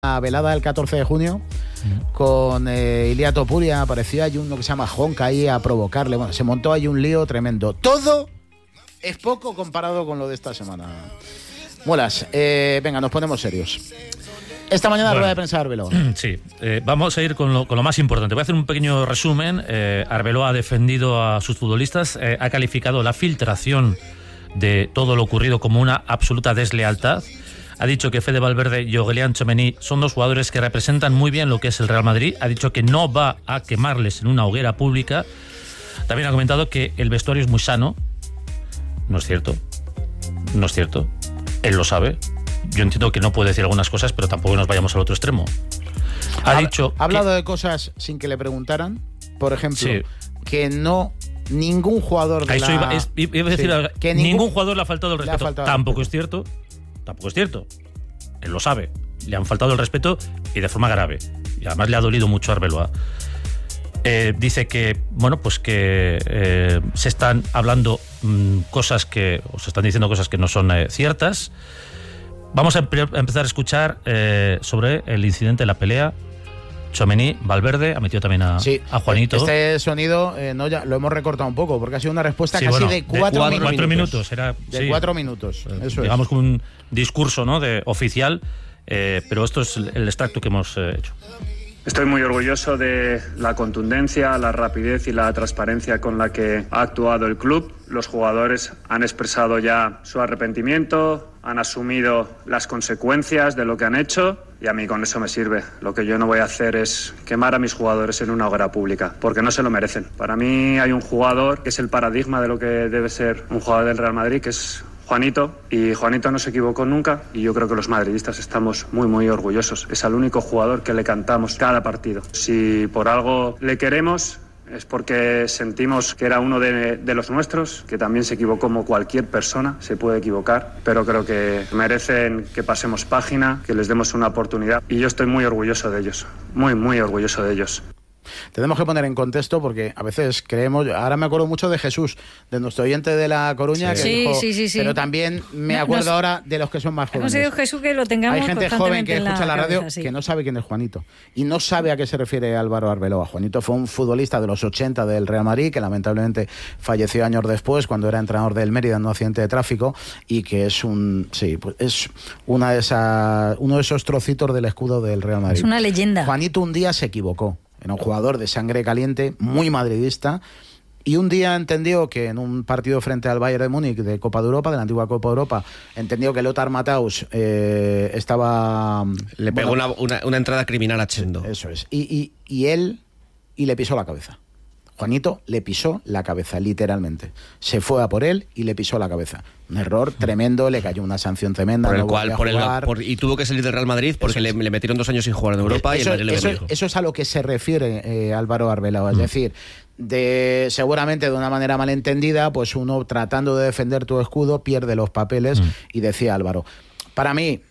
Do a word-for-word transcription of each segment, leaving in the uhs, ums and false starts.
La velada del catorce de junio con eh, Ilia Topuria, apareció ahí uno que se llama Honka ahí a provocarle. Bueno, se montó ahí un lío tremendo. Todo es poco comparado con lo de esta semana. Muelas, eh, venga, nos ponemos serios. Esta mañana bueno, rueda de prensa de Arbeloa. Sí, eh, vamos a ir con lo, con lo más importante. Voy a hacer un pequeño resumen. Eh, Arbeloa ha defendido a sus futbolistas, eh, ha calificado la filtración de todo lo ocurrido como una absoluta deslealtad. Ha dicho que Fede Valverde y Aurélien Tchouameni son dos jugadores que representan muy bien lo que es el Real Madrid. Ha dicho que no va a quemarles en una hoguera pública. También ha comentado que el vestuario es muy sano. No es cierto. No es cierto. Él lo sabe. Yo entiendo que no puede decir algunas cosas, pero tampoco nos vayamos al otro extremo. Ha, ha dicho ha hablado que... de cosas sin que le preguntaran. Por ejemplo, sí. que no... Ningún jugador de a eso la... iba, es, iba a decir, sí, que ningún, ningún jugador le ha faltado el respeto. Faltado tampoco el respeto. es cierto. Tampoco es cierto. Él lo sabe. Le han faltado el respeto y de forma grave. Y además le ha dolido mucho a Arbeloa. Eh, dice que, bueno, pues que eh, se están hablando mmm, cosas que, o se están diciendo cosas que no son eh, ciertas. Vamos a, empe- a empezar a escuchar eh, sobre el incidente de la pelea. Tchouameni, Valverde, ha metido también a, sí, a Juanito. Este sonido eh, no ya lo hemos recortado un poco porque ha sido una respuesta sí, casi bueno, de cuatro, de cuatro minutos. Cuatro minutos era, de sí, cuatro minutos. Eso digamos es. como un discurso, ¿no? de oficial, eh, pero esto es el, el extracto que hemos eh, hecho. Estoy muy orgulloso de la contundencia, la rapidez y la transparencia con la que ha actuado el club. Los jugadores han expresado ya su arrepentimiento, han asumido las consecuencias de lo que han hecho y a mí con eso me sirve. Lo que yo no voy a hacer es quemar a mis jugadores en una hoguera pública, porque no se lo merecen. Para mí hay un jugador que es el paradigma de lo que debe ser un jugador del Real Madrid, que es Juanito, y Juanito no se equivocó nunca y yo creo que los madridistas estamos muy muy orgullosos. Es el único jugador que le cantamos cada partido. Si por algo le queremos es porque sentimos que era uno de, de los nuestros, que también se equivocó como cualquier persona, se puede equivocar, pero creo que merecen que pasemos página, que les demos una oportunidad y yo estoy muy orgulloso de ellos, muy muy orgulloso de ellos. Tenemos que poner en contexto porque a veces creemos, ahora me acuerdo mucho de Jesús, de nuestro oyente de La Coruña, sí. que Sí, dijo, sí, sí, sí. pero también me acuerdo Nos, ahora de los que son más jóvenes. Hemos dicho Jesús que lo tengamos Hay gente joven que en escucha la, la radio cabeza, sí. que no sabe quién es Juanito y no sabe a qué se refiere Álvaro Arbeloa. Juanito fue un futbolista de los ochenta del Real Madrid que lamentablemente falleció años después cuando era entrenador del Mérida en un accidente de tráfico y que es un sí, pues es una de esas, uno de esos trocitos del escudo del Real Madrid. Es una leyenda. Juanito un día se equivocó. Era un jugador de sangre caliente, muy madridista, y un día entendió que en un partido frente al Bayern de Múnich de Copa de Europa, de la antigua Copa de Europa, entendió que Lothar Matthaus eh, estaba... Le pegó bueno, una, una, una entrada criminal a Chendo. Eso es. Y, y, y él, y le pisó la cabeza. Juanito le pisó la cabeza, literalmente. Se fue a por él y le pisó la cabeza. Un error tremendo, le cayó una sanción tremenda. Por el no cual, por el, jugar. por, y tuvo que salir del Real Madrid porque le, le metieron dos años sin jugar en Europa eso, y el Madrid le eso, bendijo. Eso es a lo que se refiere eh, Álvaro Arbeloa. Es mm. decir, de seguramente de una manera malentendida, pues uno tratando de defender tu escudo pierde los papeles. Mm. Y decía Álvaro, para mí...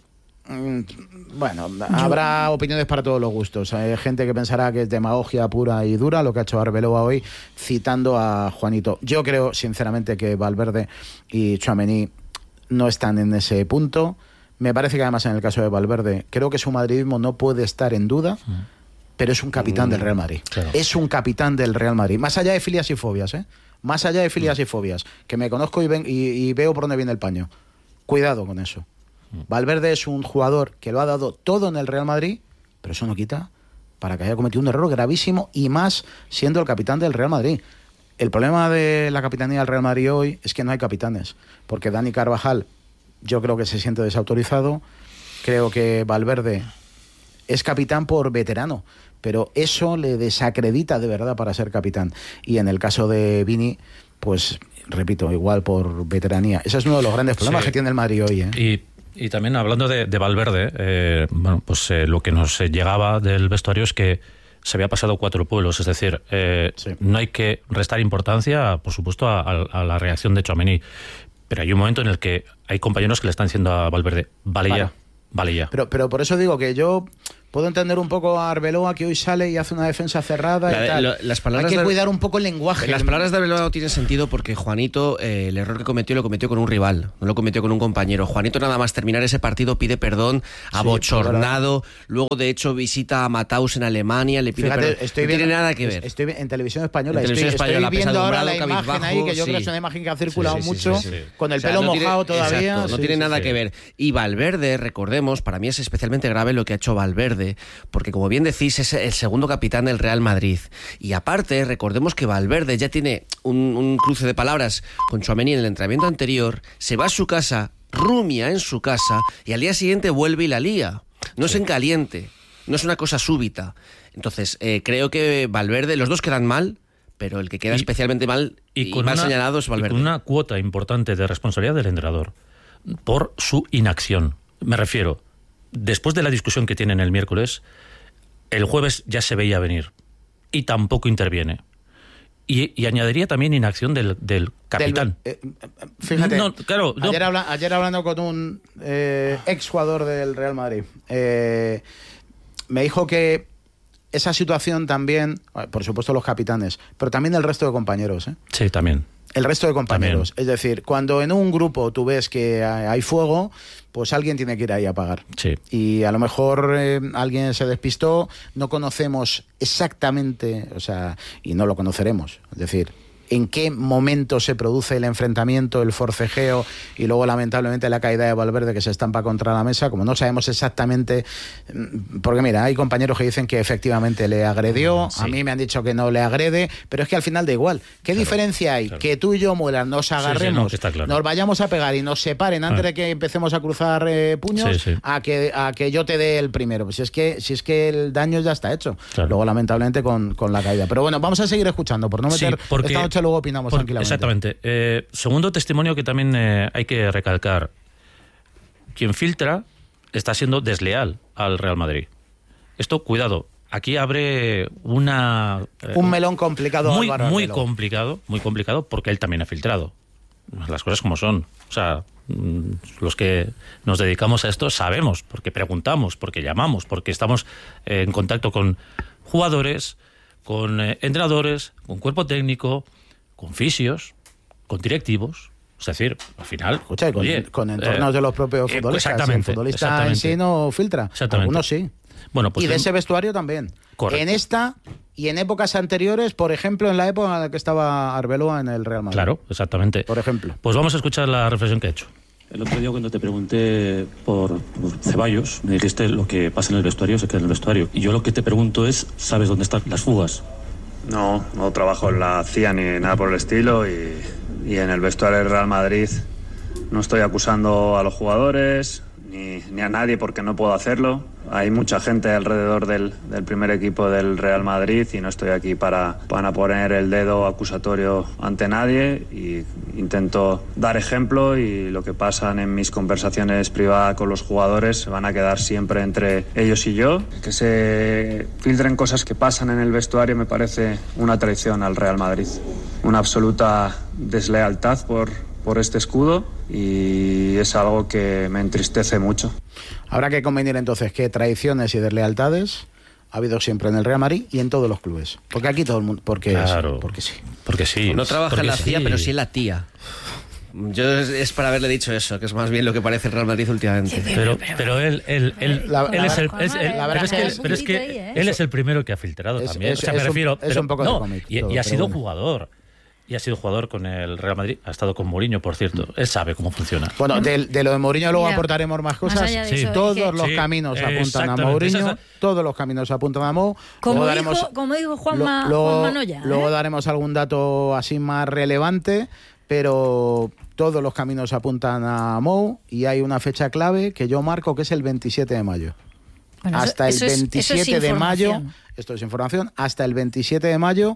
Bueno, habrá opiniones para todos los gustos. Hay gente que pensará que es demagogia pura y dura lo que ha hecho Arbeloa hoy citando a Juanito. Yo creo sinceramente que Valverde y Tchouameni no están en ese punto. Me parece que además en el caso de Valverde creo que su madridismo no puede estar en duda, pero es un capitán del Real Madrid. Claro. Es un capitán del Real Madrid. Más allá de filias y fobias, ¿eh? Más allá de filias y fobias. Que me conozco y, ven, y, y veo por dónde viene el paño. Cuidado con eso. Valverde es un jugador que lo ha dado todo en el Real Madrid, pero eso no quita para que haya cometido un error gravísimo y más siendo el capitán del Real Madrid. El problema de la capitanía del Real Madrid hoy es que no hay capitanes, porque Dani Carvajal yo creo que se siente desautorizado, creo que Valverde es capitán por veterano, pero eso le desacredita de verdad para ser capitán. Y en el caso de Vini, pues repito, igual por veteranía. Ese es uno de los grandes problemas sí. que tiene el Madrid hoy, ¿eh? Y Y también hablando de, de Valverde, eh, bueno, pues eh, lo que nos llegaba del vestuario es que se había pasado cuatro pueblos, es decir, eh, sí. no hay que restar importancia, por supuesto, a, a, a la reacción de Tchouameni, pero hay un momento en el que hay compañeros que le están diciendo a Valverde, vale, vale. ya, vale ya. Pero, pero por eso digo que yo, puedo entender un poco a Arbeloa, que hoy sale y hace una defensa cerrada La, y tal. lo, las palabras Hay que de, cuidar un poco el lenguaje. Las palabras de Arbeloa no tienen sentido porque Juanito, eh, el error que cometió, lo cometió con un rival, no lo cometió con un compañero. Juanito, nada más terminar ese partido, pide perdón, abochornado. Sí, luego, de hecho, visita a Matthaus en Alemania, le pide Fíjate, perdón. Estoy no viendo, tiene nada que ver. Estoy en televisión española. En televisión estoy, española, estoy viendo ahora la cabizbajo, imagen ahí, que yo sí. creo que es una imagen que ha circulado sí, sí, mucho, sí, sí, sí. con el o sea, pelo no mojado tiene, todavía. Exacto, no sí, tiene sí, nada sí. que ver. Y Valverde, recordemos, para mí es especialmente grave lo que ha hecho Valverde, porque como bien decís, es el segundo capitán del Real Madrid. Y aparte, recordemos que Valverde ya tiene un, un cruce de palabras con Tchouaméni en el entrenamiento anterior, se va a su casa, rumia en su casa, y al día siguiente vuelve y la lía. No sí. es en caliente, no es una cosa súbita. Entonces, eh, creo que Valverde, los dos quedan mal, pero el que queda y, especialmente mal y, y mal una, señalado es Valverde. Y con una cuota importante de responsabilidad del entrenador por su inacción. Me refiero, después de la discusión que tienen el miércoles, el jueves ya se veía venir y tampoco interviene. Y, y añadiría también inacción del, del capitán. Del, eh, fíjate, no, claro, no. Ayer, habla, ayer hablando con un eh, exjugador del Real Madrid, eh, me dijo que esa situación también, por supuesto los capitanes, pero también el resto de compañeros. ¿eh? Sí, también. El resto de compañeros. También. Es decir, cuando en un grupo tú ves que hay fuego, pues alguien tiene que ir ahí a apagar. Sí. Y a lo mejor eh, alguien se despistó, no conocemos exactamente, o sea, y no lo conoceremos. Es decir, en qué momento se produce el enfrentamiento, el forcejeo y luego lamentablemente la caída de Valverde que se estampa contra la mesa, como no sabemos exactamente, porque mira, hay compañeros que dicen que efectivamente le agredió, sí. a mí me han dicho que no le agrede, pero es que al final da igual. ¿Qué claro, diferencia hay? Claro. Que tú y yo, Muelas, nos agarremos, sí, sí, no, claro. nos vayamos a pegar y nos separen antes ah. de que empecemos a cruzar eh, puños, sí, sí. A, que, a que yo te dé el primero. Pues si es que, si es que el daño ya está hecho. Claro. Luego lamentablemente con, con la caída. Pero bueno, vamos a seguir escuchando, por no meter sí, porque... esta noche luego opinamos Por, tranquilamente. Exactamente. Eh, segundo testimonio que también eh, hay que recalcar. Quien filtra está siendo desleal al Real Madrid. Esto, cuidado, aquí abre una... Eh, Un melón complicado. Muy, muy complicado, muy complicado, porque él también ha filtrado. Las cosas como son. O sea, los que nos dedicamos a esto sabemos, porque preguntamos, porque llamamos, porque estamos eh, en contacto con jugadores, con eh, entrenadores, con cuerpo técnico, con fisios, con directivos, es decir, al final... Escucha, con, oye, con entornos eh, de los propios futbolistas. Exactamente. El futbolista exactamente. en sí no filtra, algunos sí. Bueno, pues y de en... ese vestuario también. Correcto. En esta y en épocas anteriores, por ejemplo, en la época en la que estaba Arbeloa en el Real Madrid. Claro, exactamente. Por ejemplo. Pues vamos a escuchar la reflexión que he hecho. El otro día cuando te pregunté por, por Ceballos, me dijiste lo que pasa en el vestuario se queda en el vestuario. Y yo lo que te pregunto es, ¿sabes dónde están las fugas? No, no trabajo en la C I A ni nada por el estilo y, y en el vestuario del Real Madrid no estoy acusando a los jugadores ni, ni a nadie porque no puedo hacerlo. Hay mucha gente alrededor del, del primer equipo del Real Madrid y no estoy aquí para, para poner el dedo acusatorio ante nadie y intento dar ejemplo y lo que pasan en mis conversaciones privadas con los jugadores van a quedar siempre entre ellos y yo. Que se filtren cosas que pasan en el vestuario me parece una traición al Real Madrid, una absoluta deslealtad por, por este escudo y es algo que me entristece mucho. Habrá que convenir entonces que traiciones y deslealtades ha habido siempre en el Real Madrid y en todos los clubes. Porque aquí todo el mundo... Porque, claro, es, porque sí. Porque sí. No trabaja porque en la sí. C I A, pero sí en la tía. Yo es, es para haberle dicho eso, que es más bien lo que parece el Real Madrid últimamente. Pero, pero él, él, él, la, él la, es el, es, el, la pero es que, es pero es que ahí, ¿eh? Él es el primero que ha filtrado es, también. Es, o sea, es me refiero... Un, pero, es un poco no, de cómic. Y, todo, y ha sido bueno. jugador. Y ha sido jugador con el Real Madrid, ha estado con Mourinho, por cierto. Él sabe cómo funciona. Bueno, de, de lo de Mourinho luego Mira, aportaremos más cosas. Más sí. eso, todos que... los sí, caminos apuntan a Mourinho, todos los caminos apuntan a Mou. Como, daremos, dijo, como dijo Juanma, lo, Juan Manoya. ¿eh? Luego daremos algún dato así más relevante, pero todos los caminos apuntan a Mou y hay una fecha clave que yo marco que es el veintisiete de mayo. Bueno, hasta eso, el eso veintisiete es, eso es de mayo, esto es información, hasta el veintisiete de mayo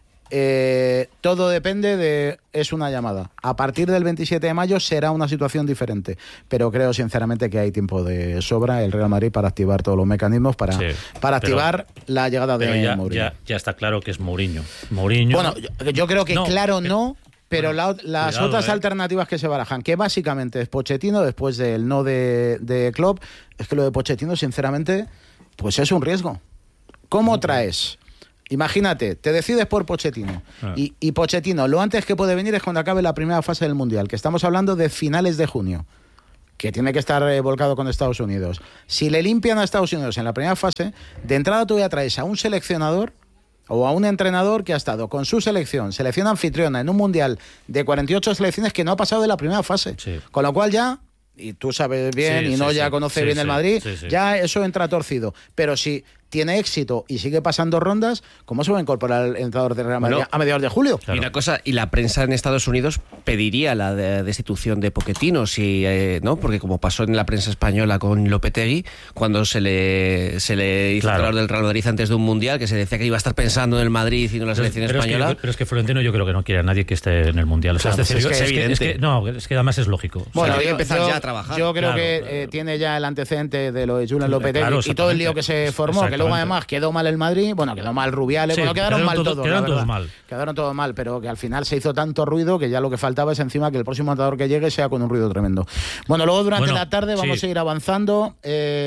Eh, todo depende de... es una llamada. A partir del veintisiete de mayo será una situación diferente, pero creo sinceramente que hay tiempo de sobra el Real Madrid para activar todos los mecanismos para, sí, para activar pero, la llegada de ya, Mourinho. Ya, ya está claro que es Mourinho. Mourinho. Bueno, yo, yo creo que no, claro pero, no, pero bueno, la, las cuidado, otras eh. alternativas que se barajan, que básicamente es Pochettino después del no de, de Klopp, es que lo de Pochettino sinceramente... pues es un riesgo. ¿Cómo traes? Imagínate, te decides por Pochettino ah. y, y Pochettino lo antes que puede venir es cuando acabe la primera fase del Mundial, que estamos hablando de finales de junio, que tiene que estar eh, volcado con Estados Unidos. Si le limpian a Estados Unidos en la primera fase, de entrada tú ya traes a un seleccionador o a un entrenador que ha estado con su selección, selección anfitriona en un Mundial de cuarenta y ocho selecciones que no ha pasado de la primera fase, sí. Con lo cual ya... y tú sabes bien, sí, y no sí, ya sí. conoce sí, bien sí, el Madrid, sí, sí. ya eso entra torcido. Pero si tiene éxito y sigue pasando rondas, ¿cómo se va a incorporar el entrenador de Real Madrid bueno, a mediados de julio? Claro. Y una cosa, y la prensa en Estados Unidos pediría la de destitución de Pochettino, si, eh, ¿no? Porque como pasó en la prensa española con Lopetegui, cuando se le, se le hizo claro. hablar del Real Madrid antes de un Mundial, que se decía que iba a estar pensando en el Madrid y no en la selección pero española. Es que, pero es que Florentino yo creo que no quiere a nadie que esté en el Mundial. O sea, claro, es, decir, es, que es, evidente. Es que, no, es que además es lógico. Bueno, o sea, hay que empezar yo, ya a trabajar. Yo creo claro, que claro. Eh, tiene ya el antecedente de lo de Julen Lopetegui claro, y todo el lío que se formó, que luego además quedó mal el Madrid, bueno, quedó mal Rubiales, sí, bueno, quedaron mal todo, todos. Quedaron todos mal. Quedaron todos mal, pero que al final se hizo tanto ruido que ya lo que faltaba es encima que el próximo entrenador que llegue sea con un ruido tremendo. Bueno, luego durante bueno, la tarde vamos sí. a ir avanzando.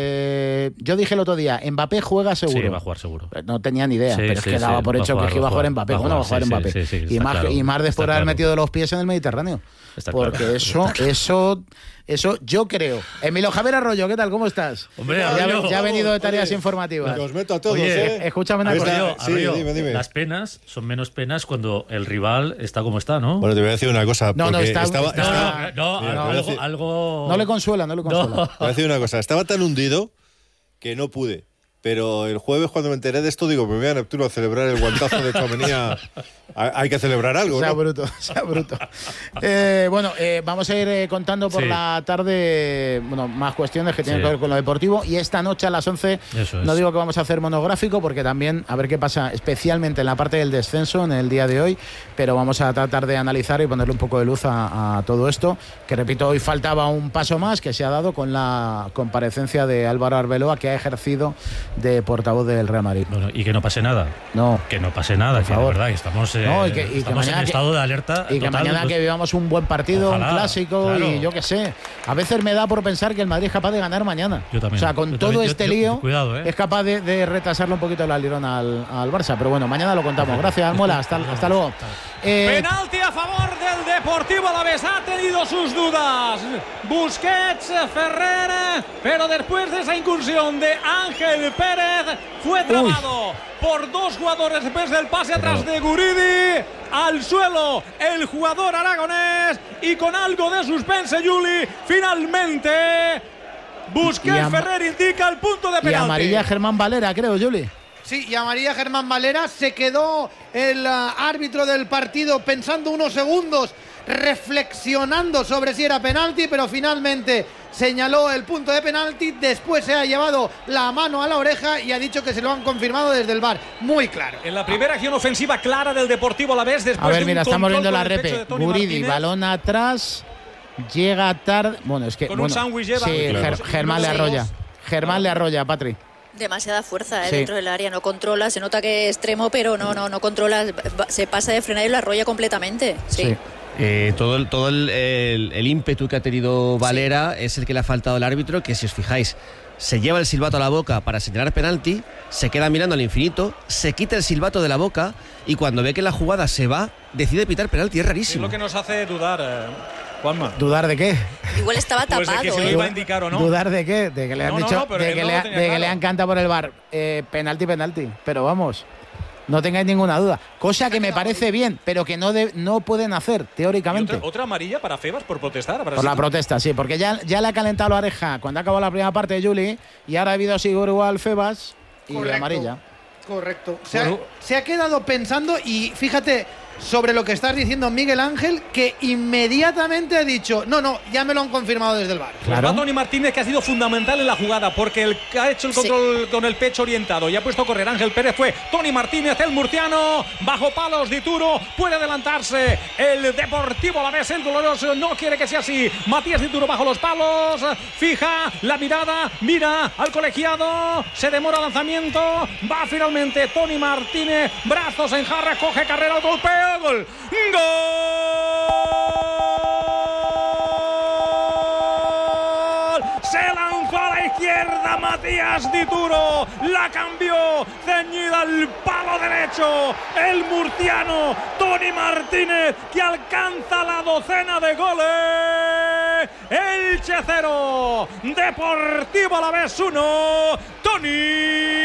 Eh, yo dije el otro día, Mbappé juega seguro. Sí, va a jugar seguro. No tenía ni idea, sí, pero es sí, que daba sí, por hecho jugar, que iba a jugar Mbappé. Bueno, va a jugar sí, Mbappé. Sí, sí, sí, y, más, claro, y más después de haber claro. metido los pies en el Mediterráneo. Está porque claro. eso, eso... Eso yo creo. Emilio Javier Arroyo, ¿qué tal? ¿Cómo estás? Hombre, ya, Arroyo, ya ha venido de tareas oye, informativas. Que os meto a todos, oye, ¿eh? Escúchame una cosa. Arroyo, sí, Arroyo, dime, dime. Las penas son menos penas cuando el rival está como está, ¿no? Bueno, te voy a decir una cosa. No, no, está, estaba, está, estaba, no, no, mira, no algo, decir, algo... no le consuela, no le consuela. No. Te voy a decir una cosa. Estaba tan hundido que no pude. Pero el jueves, cuando me enteré de esto, digo, me voy a Neptuno a celebrar el guantazo de Tchouaméni. Hay que celebrar algo, sea ¿no? bruto, sea bruto. Eh, bueno, eh, vamos a ir eh, contando por sí. la tarde bueno, más cuestiones que tienen sí. que ver con lo deportivo. Y esta noche a las once, no digo que vamos a hacer monográfico, porque también a ver qué pasa, especialmente en la parte del descenso en el día de hoy. Pero vamos a tratar de analizar y ponerle un poco de luz a, a todo esto. Que repito, hoy faltaba un paso más que se ha dado con la comparecencia de Álvaro Arbeloa, que ha ejercido de portavoz del Real Madrid. Bueno, y que no pase nada. No. Que no pase nada, por que favor. de verdad que estamos, eh, no, y que, y estamos que en estado que, de alerta. Y que total, mañana pues, que vivamos un buen partido, ojalá, un clásico, claro. y yo qué sé. A veces me da por pensar que el Madrid es capaz de ganar mañana. Yo también. O sea, con yo todo también, este yo, yo, lío, cuidado, ¿eh? es capaz de, de retrasarle un poquito la lirona al, al Barça. Pero bueno, mañana lo contamos. Gracias, Almuela. Hasta, hasta luego. Eh, Penalti a favor del Deportivo Alavés. Ha tenido sus dudas Busquets, Ferrer, pero después de esa incursión de Ángel Pérez fue trabado uy. por dos jugadores después del pase pero... atrás de Guridi. Al suelo el jugador aragonés y con algo de suspense, Juli, finalmente Busquets a... Ferrer indica el punto de penalti. Y amarilla Germán Valera, creo, Juli. Sí, y a María Germán Valera. Se quedó el uh, árbitro del partido pensando unos segundos, reflexionando sobre si era penalti, pero finalmente señaló el punto de penalti. Después se ha llevado la mano a la oreja y ha dicho que se lo han confirmado desde el V A R. Muy claro. En la primera acción ofensiva clara del Deportivo Alavés, después a ver, de mira, un estamos viendo la repe. repe. Guridi, balón atrás, llega tarde. Bueno, es que. Con bueno, un sándwich lleva. Sí, claro. Ger Germán le arrolla. Germán ah. le arrolla, Patri. Demasiada fuerza eh, sí. dentro del área, no controla, se nota que es extremo, pero no, no, no controla, se pasa de frenar y lo arrolla completamente. Sí. sí. Eh, todo el, todo el, el, el ímpetu que ha tenido Valera sí. es el que le ha faltado al árbitro, que si os fijáis, se lleva el silbato a la boca para señalar penalti, se queda mirando al infinito, se quita el silbato de la boca y cuando ve que la jugada se va, decide pitar penalti. Es rarísimo. Es lo que nos hace dudar, eh, Juanma. ¿Dudar de qué? Igual estaba tapado. Pues de que se lo iba a indicar o no. ¿Dudar de qué? De que le han no, dicho, no, no, de que, le, de claro. que le han cantado por el V A R. Eh, penalti, penalti. Pero vamos, no tengáis ninguna duda. Cosa que me parece bien, pero que no, de, no pueden hacer, teóricamente. Otra, ¿Otra amarilla para Febas por protestar? Por la protesta, sí, porque ya, ya le ha calentado la oreja cuando ha acabado la primera parte de Juli y ahora ha habido así igual Febas y Correcto. amarilla. Correcto. Se ha, se ha quedado pensando y fíjate sobre lo que estás diciendo, Miguel Ángel, que inmediatamente ha dicho, no, no, ya me lo han confirmado desde el V A R. Claro. Pues va Toni Martínez, que ha sido fundamental en la jugada, porque el que ha hecho el control sí. con el pecho orientado y ha puesto a correr Ángel Pérez fue Toni Martínez, el murciano, bajo palos de Turo, puede adelantarse el Deportivo Alavés, el doloroso, no quiere que sea así. Matías Dituro bajo los palos, fija la mirada, mira al colegiado, se demora el lanzamiento, va finalmente Toni Martínez, brazos en jarra, coge carrera, golpea. Gol. ¡Gol! Se lanza lanzó a la izquierda Matías Dituro, la cambió, ceñida al palo derecho, el murciano Toni Martínez, que alcanza la docena de goles. Elche cero, Deportivo Alavés uno, Toni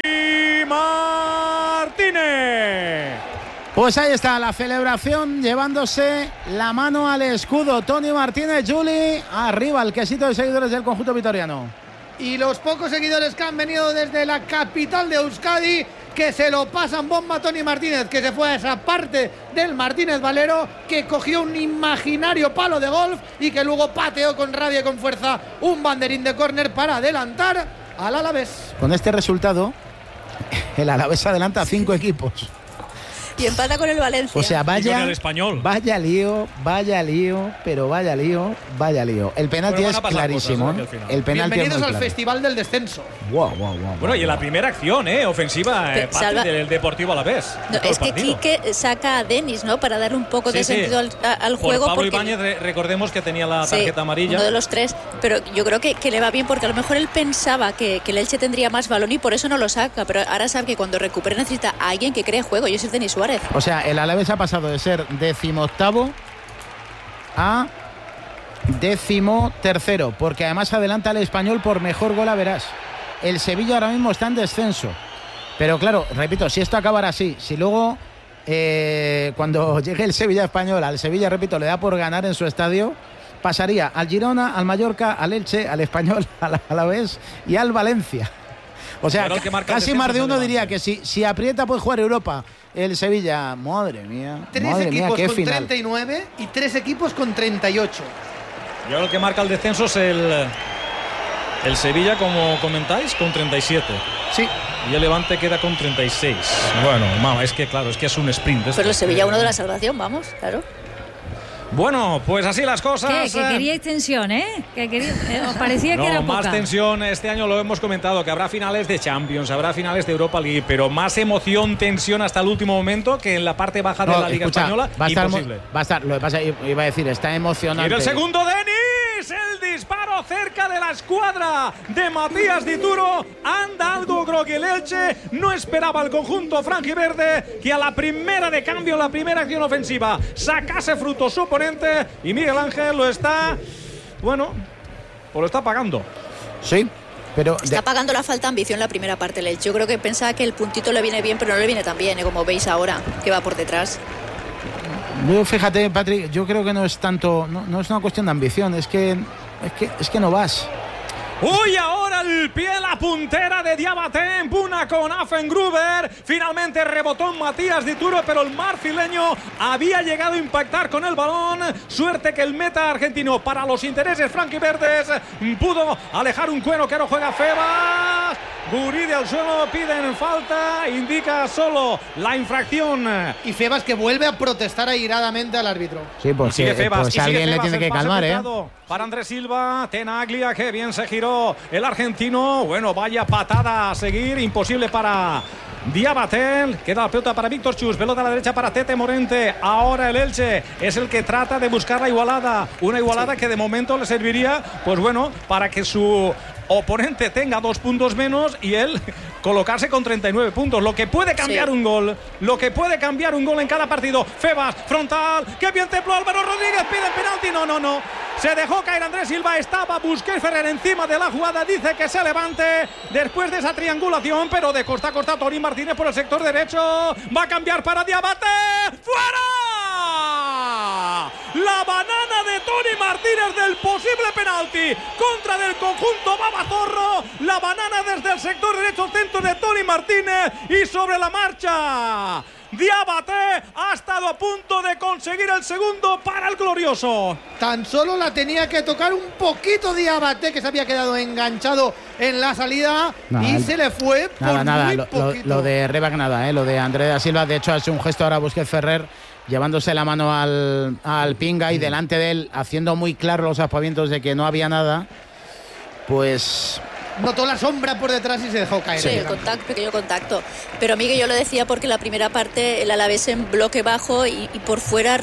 Martínez. Pues ahí está la celebración, llevándose la mano al escudo. Toni Martínez, Juli, arriba el quesito de seguidores del conjunto vitoriano. Y los pocos seguidores que han venido desde la capital de Euskadi, que se lo pasan bomba a Toni Martínez, que se fue a esa parte del Martínez Valero, que cogió un imaginario palo de golf y que luego pateó con rabia y con fuerza un banderín de córner para adelantar al Alavés. Con este resultado, el Alavés adelanta a cinco equipos. Y empata con el Valencia. O sea, vaya, el Español. vaya lío, vaya lío, pero vaya lío, vaya lío. El penalti bueno, es clarísimo. Cosas, ¿eh? El penalti Bienvenidos es muy al claro. Festival del Descenso. Wow, wow, wow, Bueno, wow, y en la primera acción, ¿eh? Ofensiva, eh, Salva... del Deportivo Alavés. No, es que Quique saca a Denis, ¿no? Para darle un poco Sí, de sí. sentido al, al Por juego. Pablo porque... Ibáñez, re- recordemos que tenía la Sí, tarjeta amarilla. uno de los tres, pero yo creo que, que le va bien porque a lo mejor él pensaba que, que el Elche tendría más balón y por eso no lo saca, pero ahora sabe que cuando recupere necesita a alguien que cree juego y ese es Denis Suárez. O sea, el Alavés ha pasado de ser decimoctavo a décimo tercero, porque además adelanta al Español por mejor gol a verás. El Sevilla ahora mismo está en descenso, pero claro, repito, si esto acabara así, si luego eh, cuando llegue el Sevilla Español, al Sevilla, repito, le da por ganar en su estadio, pasaría al Girona, al Mallorca, al Elche, al Español, al Alavés y al Valencia. O sea, Claro, que marca casi el más de descenso uno es el diría Valencia. que si, si aprieta puede jugar Europa el Sevilla. Madre mía, Tres madre mía, equipos qué con final. treinta y nueve y tres equipos con treinta y ocho. Yo creo que marca el descenso es el, el Sevilla, como comentáis, con treinta y siete. Sí. Y el Levante queda con treinta y seis. Bueno, mamá, es que claro, es que es un sprint. esto. Pero el Sevilla uno de la salvación, vamos, claro. Bueno, pues así las ¿Qué? cosas. Que queríais tensión, ¿eh? Que quería, eh, os parecía No, que era más poca. tensión. Este año lo hemos comentado, que habrá finales de Champions, habrá finales de Europa League, pero más emoción, tensión hasta el último momento que en la parte baja de No, la Liga escucha, Española. va a estar mu- Imposible. va a estar, lo que pasa, iba a decir, está Y emocionante. en el segundo, Denis, el disparo cerca de la escuadra de Matías Dituro. Anda algo, creo que el Elche no esperaba el conjunto franjiverde que a la primera de cambio, la primera acción ofensiva, sacase fruto su oponente. Y Miguel Ángel lo está, bueno, pues lo está pagando. Sí, pero Está de- pagando la falta de ambición la primera parte del Elche. Yo creo que pensaba que el puntito le viene bien, pero no le viene tan bien, ¿eh? Como veis ahora, que va por detrás. yo, fíjate, Patrick, yo creo que no es tanto, no, no es una cuestión de ambición, es que, es que, es que no vas. Uy, ahora el pie, la puntera de Diabaté en puna con Affengruber. Finalmente rebotó en Matías Dituro, pero el marfileño había llegado a impactar con el balón. Suerte que el meta argentino, para los intereses franquiverdes, pudo alejar un cuero que ahora juega Febas. Guridi al suelo, piden falta, indica solo la infracción. Y Febas que vuelve a protestar airadamente al árbitro. Sí, pues, Sigue que- Febas, pues y sigue alguien le Febas, tiene el que pase calmar, ¿eh? filtrado para Andrés Silva, Tenaglia, que bien se giró el argentino. Bueno, vaya patada a seguir, imposible para Diabaté. Queda la pelota para Víctor Chus, pelota a la derecha para Tete Morente. Ahora el Elche es el que trata de buscar la igualada, una igualada sí. que de momento le serviría, pues bueno, para que su oponente tenga dos puntos menos y él colocarse con treinta y nueve puntos. Lo que puede cambiar sí. un gol, lo que puede cambiar un gol en cada partido. Febas, frontal, que bien templó Álvaro Rodríguez, pide penalti, no, no, no. Se dejó caer Andrés Silva, estaba Busquets Ferrer encima de la jugada, dice que se levante después de esa triangulación, pero de costa a costa Toni Martínez por el sector derecho, va a cambiar para Diabaté, ¡fuera! La banana de Toni Martínez del posible penalti contra del conjunto Babazorro, la banana desde el sector derecho centro de Toni Martínez y sobre la marcha Diabaté ha estado a punto de conseguir el segundo para el glorioso. Tan solo la tenía que tocar un poquito Diabaté, que se había quedado enganchado en la salida nada, y el... se le fue por nada, nada. muy Lo, poquito. Lo, lo de Rebac nada, ¿eh? Lo de Andrés da Silva, de hecho ha hecho un gesto ahora Busquets Ferrer llevándose la mano al, al pinga y delante de él haciendo muy claro los aspavientos de que no había nada, pues... Notó la sombra por detrás y se dejó caer. Sí, el contacto, pequeño contacto. Pero Miguel, yo lo decía porque la primera parte el Alavés en bloque bajo y, y por fuera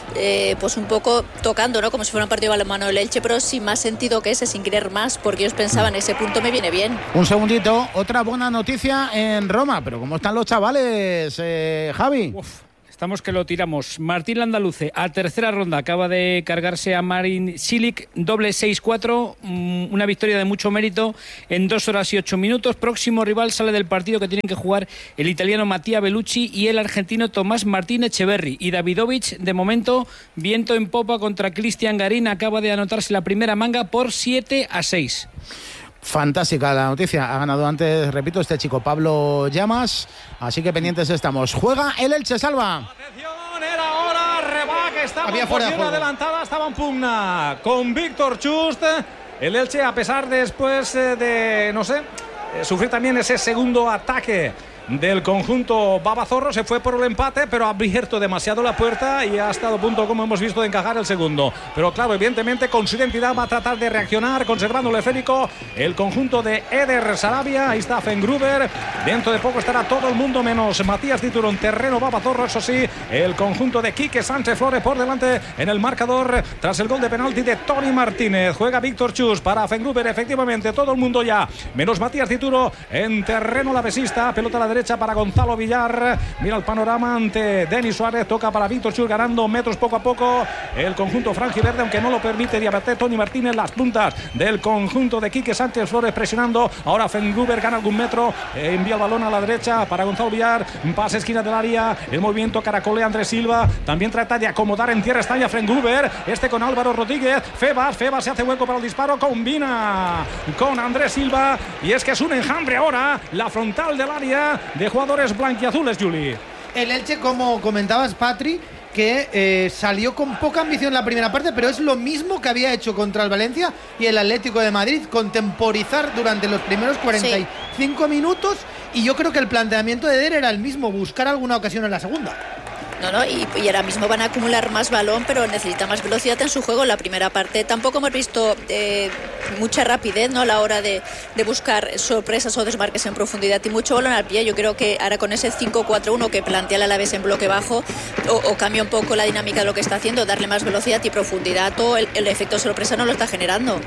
eh, pues un poco tocando, ¿no? Como si fuera un partido de balonmano el Elche, pero sin más sentido que ese, sin querer más, porque ellos pensaban, ese punto me viene bien. Un segundito, otra buena noticia en Roma, pero ¿cómo están los chavales, eh, Javi? Uf. Estamos que lo tiramos. Martín Landaluce, a tercera ronda, acaba de cargarse a Marin Cilic, doble seis cuatro, una victoria de mucho mérito en dos horas y ocho minutos. Próximo rival sale del partido que tienen que jugar el italiano Mattia Bellucci y el argentino Tomás Martín Echeverri. Y Davidovich, de momento, viento en popa contra Cristian Garín, acaba de anotarse la primera manga por siete a seis. Fantástica la noticia. Ha ganado antes, repito, este chico Pablo Llamas. Así que pendientes estamos. Juega el Elche, Salva. Atención, era ahora. Rebaque, estaba Había en fuera de posición juego. adelantada, estaba en pugna con Víctor Chust. El Elche, a pesar después de, no sé, sufrir también ese segundo ataque del conjunto Babazorro, se fue por el empate, pero ha abierto demasiado la puerta y ha estado a punto, como hemos visto, de encajar el segundo. Pero claro, evidentemente con su identidad va a tratar de reaccionar, conservando el esférico el conjunto de Eder Sarabia. Ahí está Fengruber, dentro de poco estará todo el mundo menos Matías Dituro en terreno Babazorro. Eso sí, el conjunto de Quique Sánchez Flores por delante en el marcador tras el gol de penalti de Tony Martínez. Juega Víctor Chus para Fengruber, efectivamente todo el mundo ya menos Matías Dituro en terreno lavesista. Pelota a la derecha para Gonzalo Villar, mira el panorama ante Denis Suárez, toca para Víctor Chus, ganando metros poco a poco el conjunto franjiverde, aunque no lo permite Diabaté. Tony Martínez, las puntas del conjunto de Quique Sánchez Flores presionando, ahora Fengruber gana algún metro, eh, envía el balón a la derecha para Gonzalo Villar, pase esquina del área, el movimiento caracolea Andrés Silva, también trata de acomodar en tierra extraña Fengruber, este con Álvaro Rodríguez, Febas, Febas se hace hueco para el disparo, combina con Andrés Silva, y es que es un enjambre ahora la frontal del área de jugadores blanquiazules, Juli. El Elche, como comentabas, Patri, que eh, salió con poca ambición en la primera parte, pero es lo mismo que había hecho contra el Valencia y el Atlético de Madrid, contemporizar durante los primeros cuarenta y cinco sí. minutos, y yo creo que el planteamiento de Eder era el mismo, buscar alguna ocasión en la segunda. No, no, y, y ahora mismo van a acumular más balón, pero necesita más velocidad en su juego. En la primera parte tampoco hemos visto eh, mucha rapidez, ¿no?, a la hora de, de buscar sorpresas o desmarques en profundidad y mucho balón al pie. Yo creo que ahora con ese cinco cuatro uno que plantea el Alavés en bloque bajo, o, o cambia un poco la dinámica de lo que está haciendo, darle más velocidad y profundidad, o el, el efecto sorpresa no lo está generando.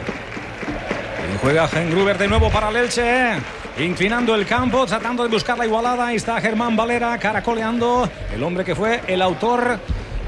Y juega Fengruber de nuevo para el Elche, inclinando el campo, tratando de buscar la igualada. Ahí está Germán Valera caracoleando, el hombre que fue el autor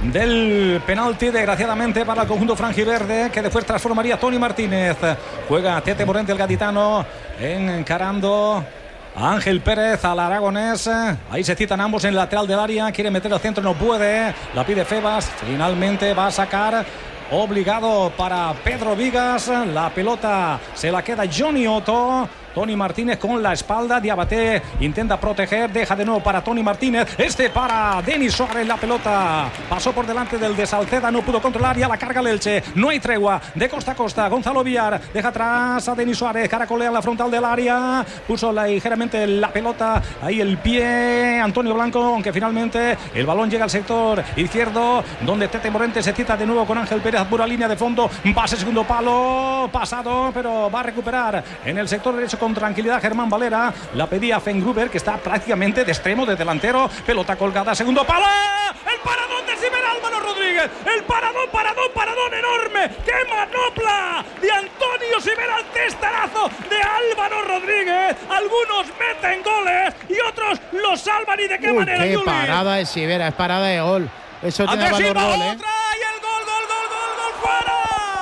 del penalti, desgraciadamente para el conjunto franjiverde, que después transformaría Tony Martínez. Juega Tete Morente, el gaditano, encarando a Ángel Pérez, al aragonés. Ahí se citan ambos en el lateral del área, quiere meter al centro, no puede, la pide Febas, finalmente va a sacar obligado para Pedro Vigas. La pelota se la queda Johnny Otto. Tony Martínez con la espalda, Diabaté intenta proteger, deja de nuevo para Tony Martínez, este para Denis Suárez, la pelota pasó por delante del de Salceda, no pudo controlar, y a la carga el Elche, no hay tregua, de costa a costa, Gonzalo Villar deja atrás a Denis Suárez, caracolea la frontal del área, puso ligeramente la pelota, ahí el pie Antonio Blanco, aunque finalmente el balón llega al sector izquierdo, donde Tete Morente se cita de nuevo con Ángel Pérez, pura línea de fondo, pase segundo palo, pasado, pero va a recuperar en el sector derecho con tranquilidad Germán Valera, la pedía Fengruber, que está prácticamente de extremo, de delantero, pelota colgada, segundo palo, el paradón de Simer Álvaro Rodríguez, el paradón, paradón, paradón enorme, qué manopla de Antonio Simer al testarazo de Álvaro Rodríguez, algunos meten goles y otros los salvan, y de qué Uy, manera, qué Juli. parada de Sivera, es parada de gol, eso tiene Andrés valor Silva, gol, ¿eh? otra, y el gol, gol, gol, gol, gol, fuera.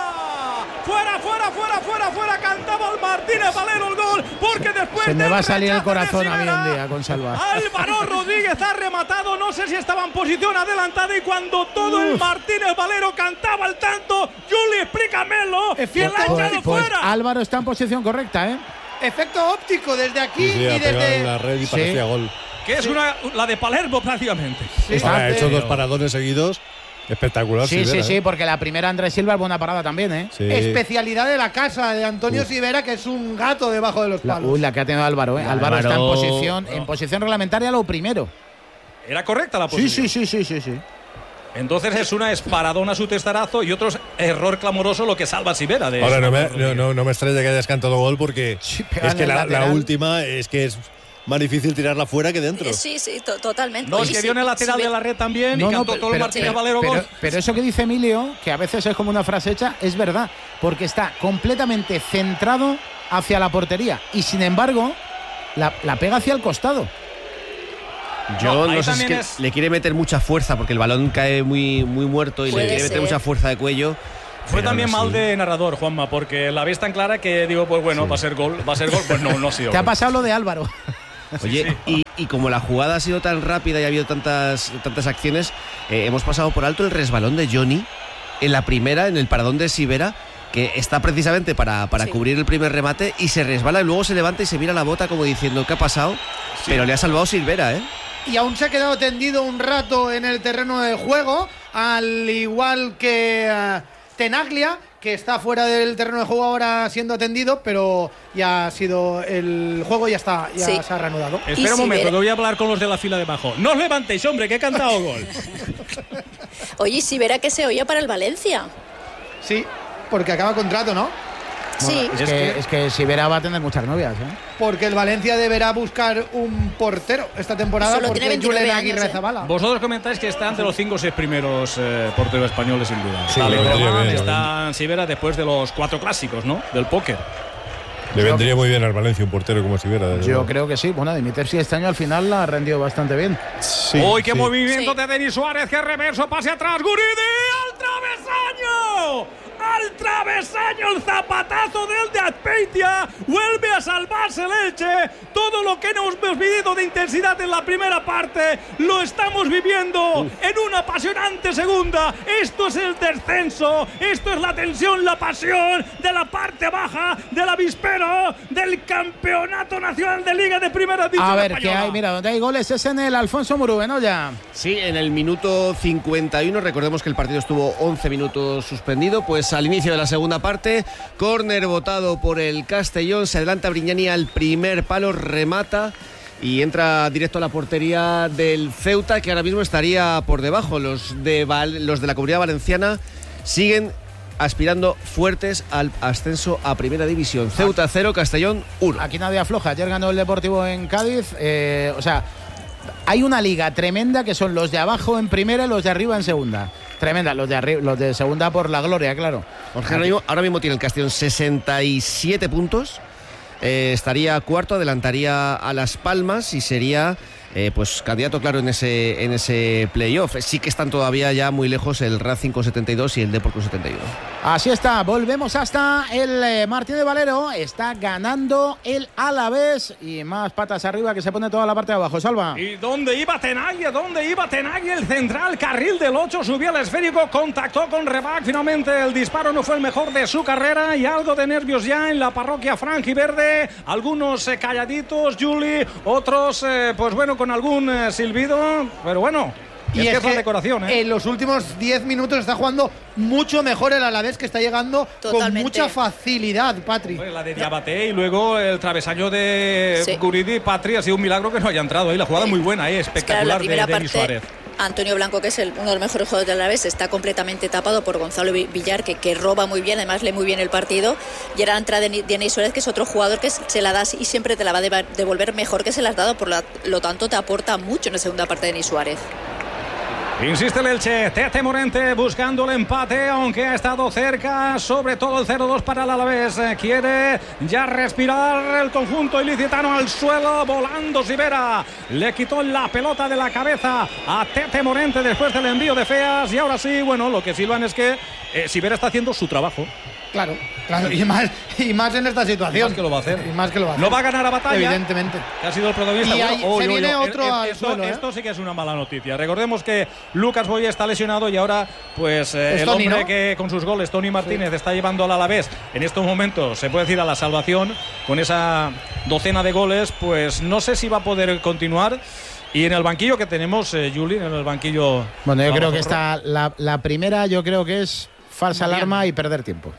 Fuera, fuera, fuera, fuera, fuera, cantaba el Martínez Valero el gol, porque después se me del va a salir el rechazo corazón de a mí Sivera, un día con Salva. Álvaro Rodríguez ha rematado, no sé si estaba en posición adelantada, y cuando todo Uf. el Martínez Valero cantaba el tanto, Juli, explícamelo, ¿quién la ha pues, echado pues fuera? Álvaro está en posición correcta, ¿eh? Efecto óptico desde aquí Sí, sí, y ha pegado desde en la red y parecía Sí. gol. Que es una, la de Palermo prácticamente. Sí, Está, ha hecho pero- dos paradones seguidos. Espectacular. Sí, Sivera, sí, sí, ¿eh? porque la primera Andrés Silva es buena parada también, ¿eh? Sí. especialidad de la casa de Antonio Sivera, que es un gato debajo de los La, palos. uy, la que ha tenido Álvaro, ¿eh? Álvaro, Álvaro- está en posición, en posición reglamentaria lo primero. ¿Era correcta la Sí, posición? sí, sí, sí, sí, sí. Entonces es una esparadona su testarazo y otro es error clamoroso lo que salva a Sivera de Ahora eso. no me, no, no, no me extraña que hayas cantado gol, porque Sí, es que en el la, la lateral. última es que es más difícil tirarla fuera que dentro. Sí, sí, to totalmente. No, Oye, es que sí, dio en el lateral sí, de la red también No, y no, cantó pero- todo el pero- Martínez pero- Valero pero, gol. pero eso que dice Emilio, que a veces es como una frase hecha, es verdad, porque está completamente centrado hacia la portería y sin embargo la, la pega hacia el costado. Yo No, no, ahí sé si es también que es- le quiere meter mucha fuerza porque el balón cae muy, muy muerto y le Puede quiere meter ser. mucha fuerza de cuello. Fue pero también aún mal así- de narrador, Juanma, porque la ves tan clara que digo, pues bueno, va a ser gol, va a ser gol, pues no, no ha sido Te ha gol. pasado lo de Álvaro. Oye, y, y como la jugada ha sido tan rápida y ha habido tantas, tantas acciones, eh, hemos pasado por alto el resbalón de Johnny en la primera, en el paradón de Sivera, que está precisamente para, para Sí. cubrir el primer remate y se resbala y luego se levanta y se mira la bota como diciendo ¿qué ha pasado? Pero le ha salvado Silvera, ¿eh? Y aún se ha quedado tendido un rato en el terreno de juego, al igual que eh, Tenaglia, que está fuera del terreno de juego ahora siendo atendido, pero ya ha sido el juego, ya está, ya Sí. se ha reanudado. Espera Y un si momento, ver- que voy a hablar con los de la fila de abajo. No os levantéis, hombre, que he cantado gol. Oye, si verá que se oye para el Valencia. Sí, porque acaba contrato, ¿no? Sí. Es, Es que, que- es que Sivera va a tener muchas novias, ¿eh? Porque el Valencia deberá buscar un portero esta temporada Solo porque tiene veintinueve Julen años, Aguirre ¿eh? Zabala. Vosotros comentáis que está entre los cinco o seis primeros eh, porteros españoles, sin duda. Sí, está le vendría Lenormand, bien, está Sivera después de los cuatro clásicos, ¿no? Del póker. Le vendría muy bien al Valencia un portero como Sivera. desde Yo luego. creo que sí. Bueno, Dimitri este año al final la ha rendido bastante bien. Sí, ¡Uy, qué sí. movimiento Sí. de Denis Suárez! ¡Qué reverso! ¡Pase atrás! ¡Guridi! ¡Al travesaño! ¡Al travesaño! ¡El zapatazo del de Azpeitia! ¡Vuelve a salvarse el Elche! Todo lo que hemos vivido de intensidad en la primera parte lo estamos viviendo en una apasionante segunda. Esto es el descenso. Esto es la tensión, la pasión de la parte baja del avispero del Campeonato Nacional de Liga de Primera División A ver, que Española. hay, mira, donde hay goles es en el Alfonso Murube, ya. Sí, en el minuto cincuenta y uno, recordemos que el partido estuvo once minutos suspendido, pues al inicio de la segunda parte, córner votado por el Castellón, se adelanta Brignani al primer palo, remata y entra directo a la portería del Ceuta, que ahora mismo estaría por debajo. Los de, Val- los de la Comunidad Valenciana siguen aspirando fuertes al ascenso a Primera División. Ceuta cero, Castellón uno. Aquí nadie afloja. Ayer ganó el Deportivo en Cádiz. eh, o sea, hay una liga tremenda que son los de abajo en primera y los de arriba en segunda. Tremenda, los de arriba, los de segunda por la gloria, claro. Jorge, ahora mismo, ahora mismo tiene el Castellón sesenta y siete puntos. Eh, estaría cuarto, adelantaría a Las Palmas y sería eh, pues candidato claro en ese en ese playoff. Sí que están todavía ya muy lejos el Racing con setenta y dos y el Depor con setenta y uno. Así está, volvemos hasta el eh, Martínez Valero. Está ganando el Alavés y más patas arriba que se pone toda la parte de abajo. Salva. ¿Y dónde iba Tenaglia? ¿Dónde iba Tenaglia? El central, carril del ocho, subió al esférico, contactó con Rebac. Finalmente el disparo no fue el mejor de su carrera y algo de nervios ya en la parroquia franjiverde. Algunos eh, calladitos, Juli, otros, eh, pues bueno, con algún eh, silbido, pero bueno. Y es, es que es la que decoración, ¿eh? en los últimos diez minutos está jugando mucho mejor el Alavés, que está llegando Totalmente. con mucha facilidad, Patri. Pues la de Diabaté y luego el travesaño de Sí. Guridi, Patri, ha sido un milagro que no haya entrado ahí. La jugada muy buena, ¿eh? Claro, Espectacular la de primera Denis parte, Suárez. Antonio Blanco, que es el, uno de los mejores jugadores del Alavés, está completamente tapado por Gonzalo Villar, que, que roba muy bien, además lee muy bien el partido. Y ahora entra Denis Suárez, que es otro jugador que se la das y siempre te la va a deva- devolver mejor que se la has dado, por la- lo tanto te aporta mucho en la segunda parte de Denis Suárez. Insiste el Elche, Tete Morente buscando el empate, aunque ha estado cerca, sobre todo el cero dos para el Alavés. Quiere ya respirar el conjunto ilicitano al suelo, volando Sivera. Le quitó la pelota de la cabeza a Tete Morente después del envío de Feas. Y ahora sí, bueno, lo que silban es que eh, Sivera está haciendo su trabajo. Claro, claro, y más, y más en esta situación. Y más que lo va a hacer. Y más que lo va a hacer. No va a ganar a batalla. Evidentemente. Que ha sido el protagonista. Y Bueno, ahí oy, se oy, viene oy, otro eh, al esto, suelo, ¿eh? esto sí que es una mala noticia. Recordemos que Lucas Boya está lesionado y ahora, pues, eh, Es el Toni, hombre ¿no? que con sus goles, Toni Martínez, está llevando al Alavés en estos momentos, se puede decir, a la salvación con esa docena de goles. Pues no sé si va a poder continuar. Y en el banquillo que tenemos, eh, Juli, en el banquillo. Bueno, yo vamos, creo que Zorro. está la, la primera, yo creo que es falsa Mariano. alarma y perder tiempo.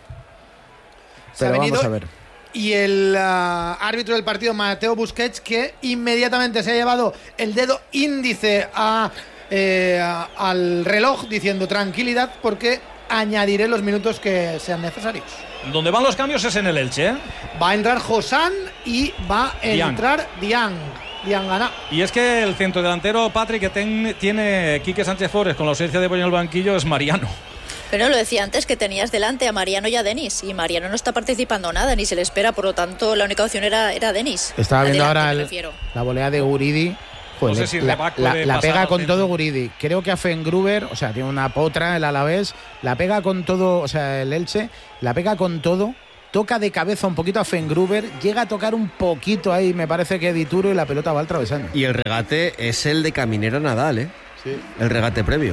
Se ha Pero vamos venido- a ver. Y el ah, árbitro del partido, Mateo Busquets, que inmediatamente se ha llevado el dedo índice a, eh, a- al reloj diciendo tranquilidad porque añadiré los minutos que sean necesarios. Donde van los cambios es en el Elche, ¿eh? Va a entrar Josán y va a Diang. entrar Diang. Diangana. Y es que el centrodelantero, Patrick, que ten, tiene Quique Sánchez Flores con la ausencia de Boya en el banquillo es Mariano. Pero lo decía antes, que tenías delante a Mariano y a Denis, y Mariano no está participando nada, ni se le espera, por lo tanto la única opción era, era Denis. Estaba viendo Adelante, ahora el, la volea de Guridi. Pues no sé si la, la, la pega con todo Guridi. Creo que a Fengruber, o sea, tiene una potra el Alavés, la pega con todo, o sea, el Elche, la pega con todo, toca de cabeza un poquito a Fengruber, llega a tocar un poquito ahí, me parece que Dituro, y la pelota va al travesaño. Y el regate es el de Caminero Nadal, ¿eh? Sí. El regate previo.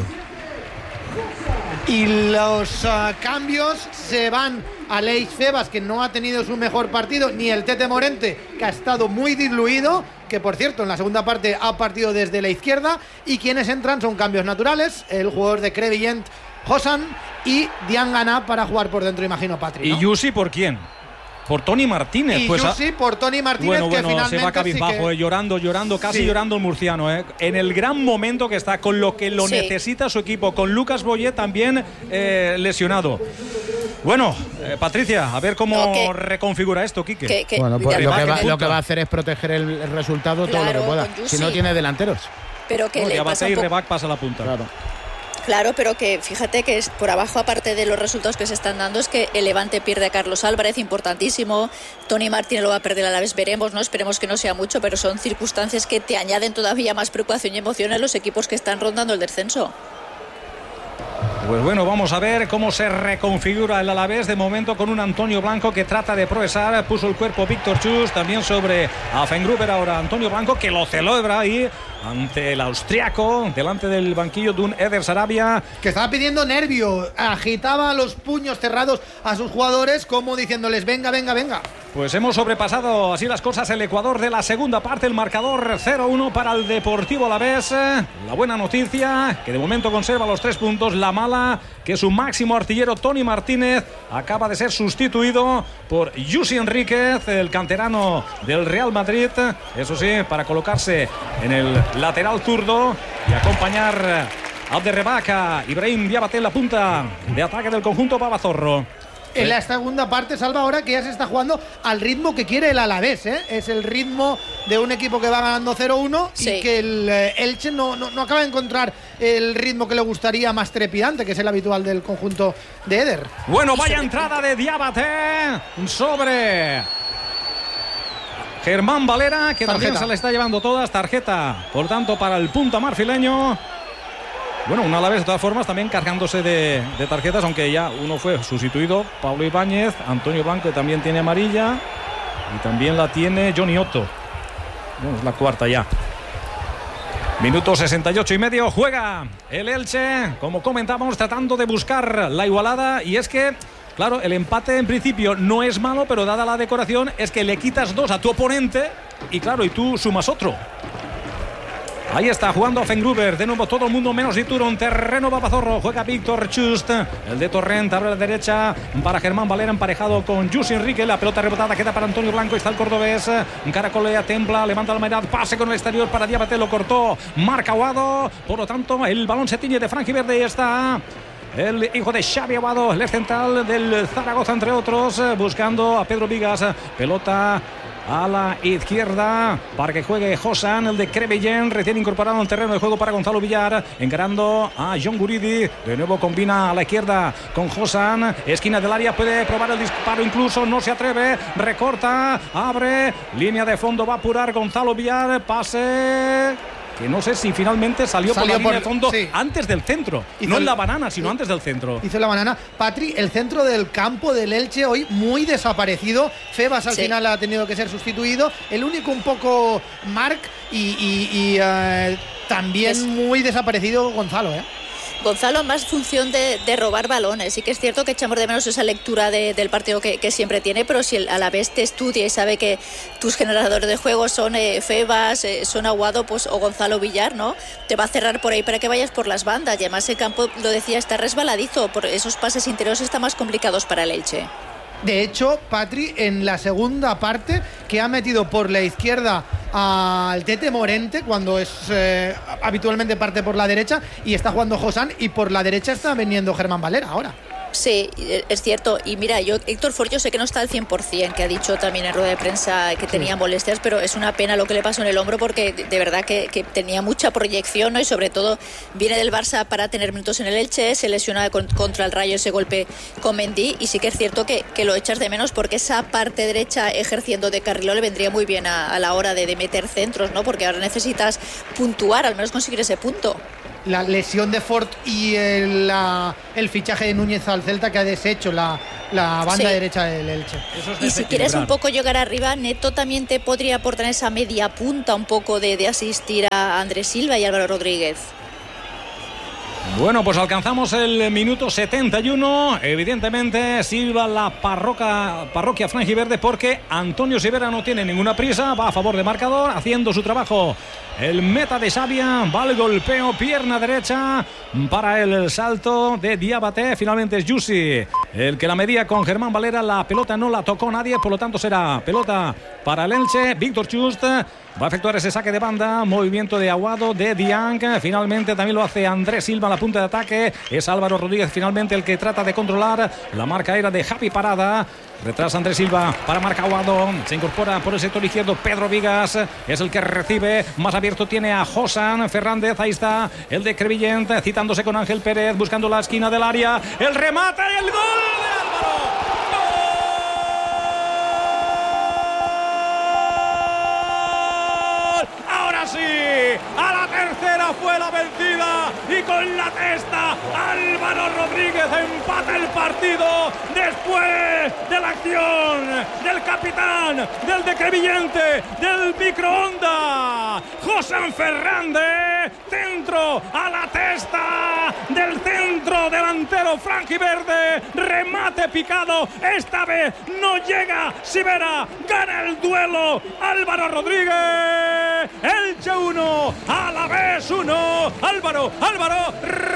Y los uh, cambios se van a Leis Febas, que no ha tenido su mejor partido, ni el Tete Morente, que ha estado muy diluido, que por cierto en la segunda parte ha partido desde la izquierda, y quienes entran son cambios naturales, el jugador de Crevillent, Hosan, y Diangana para jugar por dentro, imagino, Patri, ¿no? ¿Y Yusi por quién? Por Tony Martínez. Y pues Yusi por Tony Martínez, bueno, que bueno, finalmente se va cabizbajo, sí que... eh, llorando, llorando, casi sí. llorando el murciano. Eh. En el gran momento que está, con lo que lo sí. necesita su equipo, con Lucas Boyé también eh, lesionado. Bueno, eh, Patricia, a ver cómo no, que, reconfigura esto, Quique. Que, que, bueno, pues lo que, va, que lo que va a hacer es proteger el, el resultado claro, todo lo que pueda. Si no tiene delanteros. Pero que no, le pasa un y poco... Rebac pasa la punta. Claro. Claro, pero que fíjate que es por abajo, aparte de los resultados que se están dando, es que el Levante pierde a Carlos Álvarez, importantísimo. Tony Martínez lo va a perder a la vez, veremos, ¿no? Esperemos que no sea mucho, pero son circunstancias que te añaden todavía más preocupación y emoción a los equipos que están rondando el descenso. Pues bueno, vamos a ver cómo se reconfigura el Alavés de momento con un Antonio Blanco que trata de progresar. Puso el cuerpo Víctor Chus, también sobre a Fengruber ahora Antonio Blanco, que lo celebra ahí ante el austriaco, delante del banquillo de un Eder Sarabia. Que estaba pidiendo nervio, agitaba los puños cerrados a sus jugadores como diciéndoles venga, venga, venga. Pues hemos sobrepasado así las cosas el Ecuador de la segunda parte, el marcador cero uno para el Deportivo Alavés. La buena noticia, que de momento conserva los tres puntos. La mala, que su máximo artillero Tony Martínez acaba de ser sustituido por Yusi Enríquez, el canterano del Real Madrid. Eso sí, para colocarse en el lateral zurdo y acompañar a Abderrebaca, Ibrahim Diabaté en la punta de ataque del conjunto Babazorro. En la segunda parte, Salva, ahora que ya se está jugando al ritmo que quiere el Alavés, ¿eh? Es el ritmo de un equipo que va ganando cero uno sí. y que el eh, Elche no, no, no acaba de encontrar el ritmo que le gustaría, más trepidante, que es el habitual del conjunto de Eder. Bueno, vaya entrada de Diabaté sobre Germán Valera, que tarjeta. También se le está llevando todas, tarjeta, por tanto, para el punta marfileño. Bueno, un Alavés de todas formas también cargándose de, de tarjetas, aunque ya uno fue sustituido, Pablo Ibáñez, Antonio Blanco también tiene amarilla y también la tiene Johnny Otto. Bueno, es la cuarta ya. Minuto sesenta y ocho y medio, juega el Elche, como comentábamos, tratando de buscar la igualada, y es que, claro, el empate en principio no es malo, pero dada la decoración es que le quitas dos a tu oponente y claro, y tú sumas otro. Ahí está jugando Fengruber, de nuevo todo el mundo menos Dituro, un terreno Babazorro, juega Víctor Chust, el de Torrent abre a la derecha para Germán Valera emparejado con Yusi Enrique, la pelota rebotada queda para Antonio Blanco, está el cordobés, caracolea, templa, levanta la mirada, pase con el exterior para Diabaté, lo cortó, marca Aguado, por lo tanto el balón se tiñe de franjiverde y está el hijo de Xavi Aguado, el central del Zaragoza entre otros, buscando a Pedro Vigas, pelota a la izquierda para que juegue Hosan, el de Crevillent, recién incorporado al terreno de juego para Gonzalo Villar, encarando a John Guridi, de nuevo combina a la izquierda con Hosan, esquina del área, puede probar el disparo incluso, no se atreve, recorta, abre, línea de fondo, va a apurar Gonzalo Villar, pase que no sé si finalmente salió, salió por la por, línea de fondo sí. antes del centro, hizo no en la banana, sino antes del centro. Hizo la banana. Patri, el centro del campo del Elche hoy muy desaparecido. Febas al sí. final ha tenido que ser sustituido. El único un poco Marc y, y, y uh, también es... muy desaparecido Gonzalo, ¿eh? Gonzalo, más función de, de robar balones. Sí que es cierto que echamos de menos esa lectura de, del partido que, que siempre tiene, pero si el, a la vez te estudia y sabe que tus generadores de juego son eh, Febas, eh, son Aguado pues, o Gonzalo Villar, ¿no? Te va a cerrar por ahí para que vayas por las bandas. Y además el campo, lo decía, está resbaladizo. Por esos pases interiores están más complicados para el Elche. De hecho, Patri, en la segunda parte, que ha metido por la izquierda al Tete Morente, cuando es eh, habitualmente parte por la derecha, y está jugando Hosan, y por la derecha está viniendo Germán Valera ahora. Sí, es cierto. Y mira, yo Héctor Ford, yo sé que no está al cien por ciento, que ha dicho también en rueda de prensa que tenía sí. molestias, pero es una pena lo que le pasó en el hombro porque de, de verdad que, que tenía mucha proyección, ¿no? Y sobre todo viene del Barça para tener minutos en el Elche, se lesiona con, contra el Rayo ese golpe con Mendy y sí que es cierto que, que lo echas de menos porque esa parte derecha ejerciendo de carrilero le vendría muy bien a, a la hora de, de meter centros, ¿no? Porque ahora necesitas puntuar, al menos conseguir ese punto. La lesión de Ford y el, la, el fichaje de Núñez al Celta que ha deshecho la, la banda sí. derecha del Elche. Eso es y si quieres un poco llegar arriba, Neto también te podría aportar esa media punta un poco de, de asistir a Andrés Silva y Álvaro Rodríguez. Bueno, pues alcanzamos el minuto setenta y uno. Evidentemente silba la parroquia, parroquia franjiverde porque Antonio Sivera no tiene ninguna prisa, va a favor de marcador, haciendo su trabajo. El meta de Xavia, va el golpeo, pierna derecha para el salto de Diabate. Finalmente es Jussi el que la medía con Germán Valera. La pelota no la tocó nadie, por lo tanto será pelota para el Elche. Víctor Just va a efectuar ese saque de banda, movimiento de Aguado, de Diang. Finalmente también lo hace Andrés Silva, la punta de ataque. Es Álvaro Rodríguez finalmente el que trata de controlar. La marca era de Javi Parada. Retrasa Andrés Silva para marca Aguado. Se incorpora por el sector izquierdo Pedro Vigas. Es el que recibe. Más abierto tiene a Josan Fernández. Ahí está el de Crevillent, citándose con Ángel Pérez, buscando la esquina del área. El remate y el gol de Álvaro. Sí, a la tercera fue la vencida y con la testa Álvaro Rodríguez empata el partido después de la acción del capitán, del de Crevillente, del microondas, Josan Fernández, centro a la testa del centro delantero franjiverde, remate picado, esta vez no llega Sivera, gana el duelo Álvaro Rodríguez, Elche uno, Alavés uno, Álvaro, Álvaro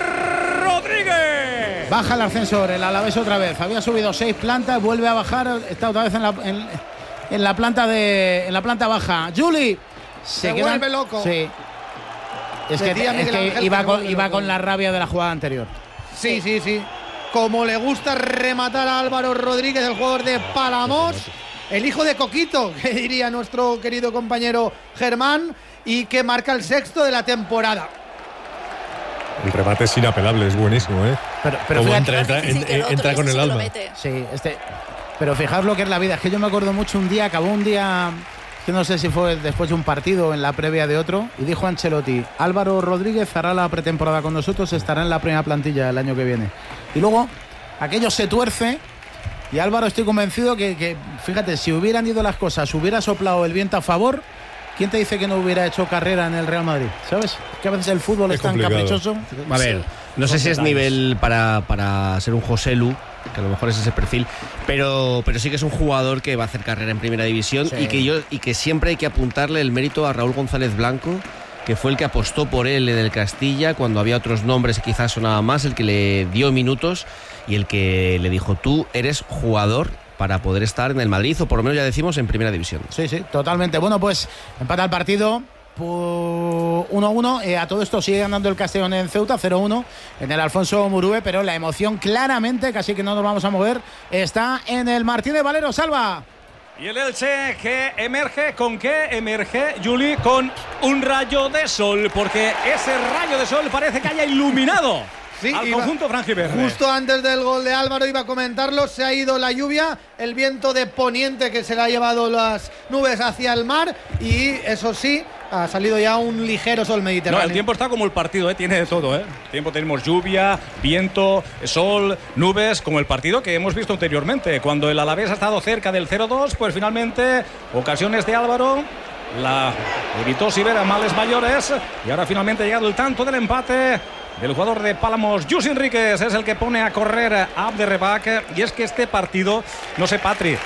Rodríguez. Baja el ascensor, el Alavés otra vez, había subido seis plantas, vuelve a bajar, está otra vez en la, en, en la planta de en la planta baja. Juli se, se queda, vuelve loco. Sí. Es que, es que iba, con, iba con la rabia de la jugada anterior. Sí, sí, sí. Como le gusta rematar a Álvaro Rodríguez, el jugador de Palamos, el hijo de Coquito, que diría nuestro querido compañero Germán, y que marca el sexto de la temporada. El remate es inapelable, es buenísimo, ¿eh? Pero, pero Como fíjate, entra, entra, entra, entra con el alma. Sí, este, pero fijaos lo que es la vida. Es que yo me acuerdo mucho un día, acabó un día, que no sé si fue después de un partido, en la previa de otro, y dijo Ancelotti: Álvaro Rodríguez hará la pretemporada con nosotros, estará en la primera plantilla el año que viene. Y luego, aquello se tuerce. Y Álvaro, estoy convencido que, que, fíjate, si hubieran ido las cosas, hubiera soplado el viento a favor, ¿quién te dice que no hubiera hecho carrera en el Real Madrid? ¿Sabes? Que a veces el fútbol es, es tan caprichoso. A ver, no sé si es nivel para, para ser un Joselu, que a lo mejor es ese perfil, pero, pero sí que es un jugador que va a hacer carrera en primera división, sí. y, que yo, y que siempre hay que apuntarle el mérito a Raúl González Blanco, que fue el que apostó por él en el Castilla cuando había otros nombres y quizás sonaba más, el que le dio minutos y el que le dijo: tú eres jugador para poder estar en el Madrid, o por lo menos ya decimos en primera división. Sí, sí, totalmente. Bueno, pues empata el partido uno a uno. Eh, a todo esto sigue ganando el Castellón en Ceuta, cero uno en el Alfonso Murube, pero la emoción claramente, casi que no nos vamos a mover, está en el Martínez Valero. Salva. Y el Elche que emerge, ¿con qué emerge, Juli? Con un rayo de sol, porque ese rayo de sol parece que haya iluminado sí, al conjunto franjiverde. Justo antes del gol de Álvaro, iba a comentarlo, se ha ido la lluvia, el viento de poniente que se le ha llevado las nubes hacia el mar, y eso sí, ha salido ya un ligero sol mediterráneo. No, el tiempo está como el partido, ¿eh? Tiene de todo, ¿eh? Tiempo tenemos lluvia, viento, sol, nubes, como el partido que hemos visto anteriormente. Cuando el Alavés ha estado cerca del cero dos, pues finalmente, ocasiones de Álvaro, la evitó Sivera, males mayores, y ahora finalmente ha llegado el tanto del empate del jugador de Pálamos. Jus Enríquez es el que pone a correr a Abderrebac, y es que este partido, no sé, Patri,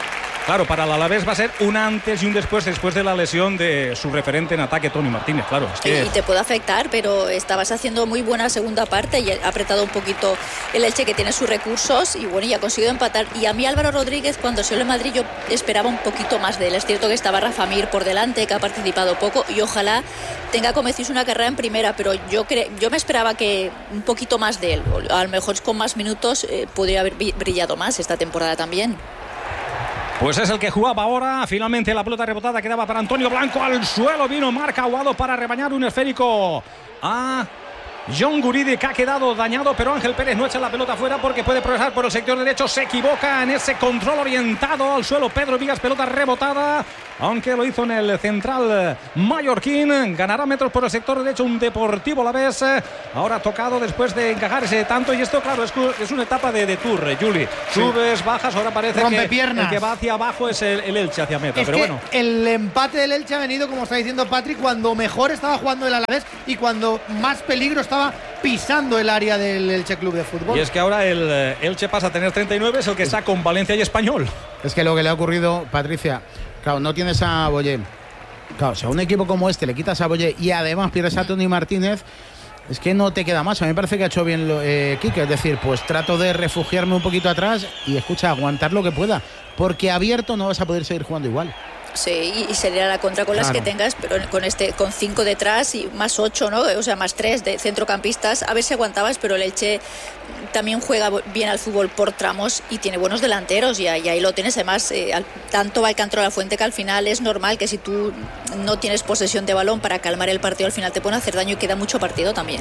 Claro, para el Alavés va a ser un antes y un después, después de la lesión de su referente en ataque, Tony Martínez, claro. Es que... Y te puede afectar, pero estabas haciendo muy buena segunda parte y ha apretado un poquito el Elche, que tiene sus recursos, y bueno, y ha conseguido empatar. Y a mí Álvaro Rodríguez, cuando se lo en Madrid, yo esperaba un poquito más de él. Es cierto que estaba Rafa Mir por delante, que ha participado poco, y ojalá tenga, como decís, una carrera en primera, pero yo, cre... yo me esperaba que un poquito más de él. A lo mejor con más minutos eh, podría haber brillado más esta temporada también. Pues es el que jugaba ahora. Finalmente la pelota rebotada quedaba para Antonio Blanco. Al suelo vino Marc Aguado para rebañar un esférico a John Guridi, que ha quedado dañado, pero Ángel Pérez no echa la pelota fuera porque puede progresar por el sector derecho. Se equivoca en ese control orientado al suelo Pedro Vigas, pelota rebotada, aunque lo hizo en el central mallorquín. Ganará metros por el sector derecho un Deportivo Alavés, ahora tocado después de encajar ese tanto. Y esto, claro, es, es una etapa de, de tour, Juli. Sí. Subes, bajas, ahora parece que el que va hacia abajo es el, el Elche hacia meta. Es pero que bueno, el empate del Elche ha venido, como está diciendo Patrick, cuando mejor estaba jugando el Alavés y cuando más peligro estaba pisando el área del Elche Club de Fútbol. Y es que ahora el Elche pasa a tener treinta y nueve, es el que está con Valencia y Español. Es que lo que le ha ocurrido, Patricia, claro, no tienes a Boyé. Claro, si a un equipo como este le quitas a Boyé y además pierdes a Tony Martínez, es que no te queda más. A mí me parece que ha hecho bien lo, eh, Quique, es decir, pues trato de refugiarme un poquito atrás y, escucha, aguantar lo que pueda, porque abierto no vas a poder seguir jugando igual. Sí, y sería la contra con las claro. que tengas, pero con este con cinco detrás y más ocho, ¿no? O sea, más tres de centrocampistas, a ver si aguantabas, pero el Elche también juega bien al fútbol por tramos y tiene buenos delanteros, y ahí, ahí lo tienes. Además, eh, al, tanto va el Cantro a la Fuente que al final es normal que si tú no tienes posesión de balón para calmar el partido, al final te pueden hacer daño y queda mucho partido también.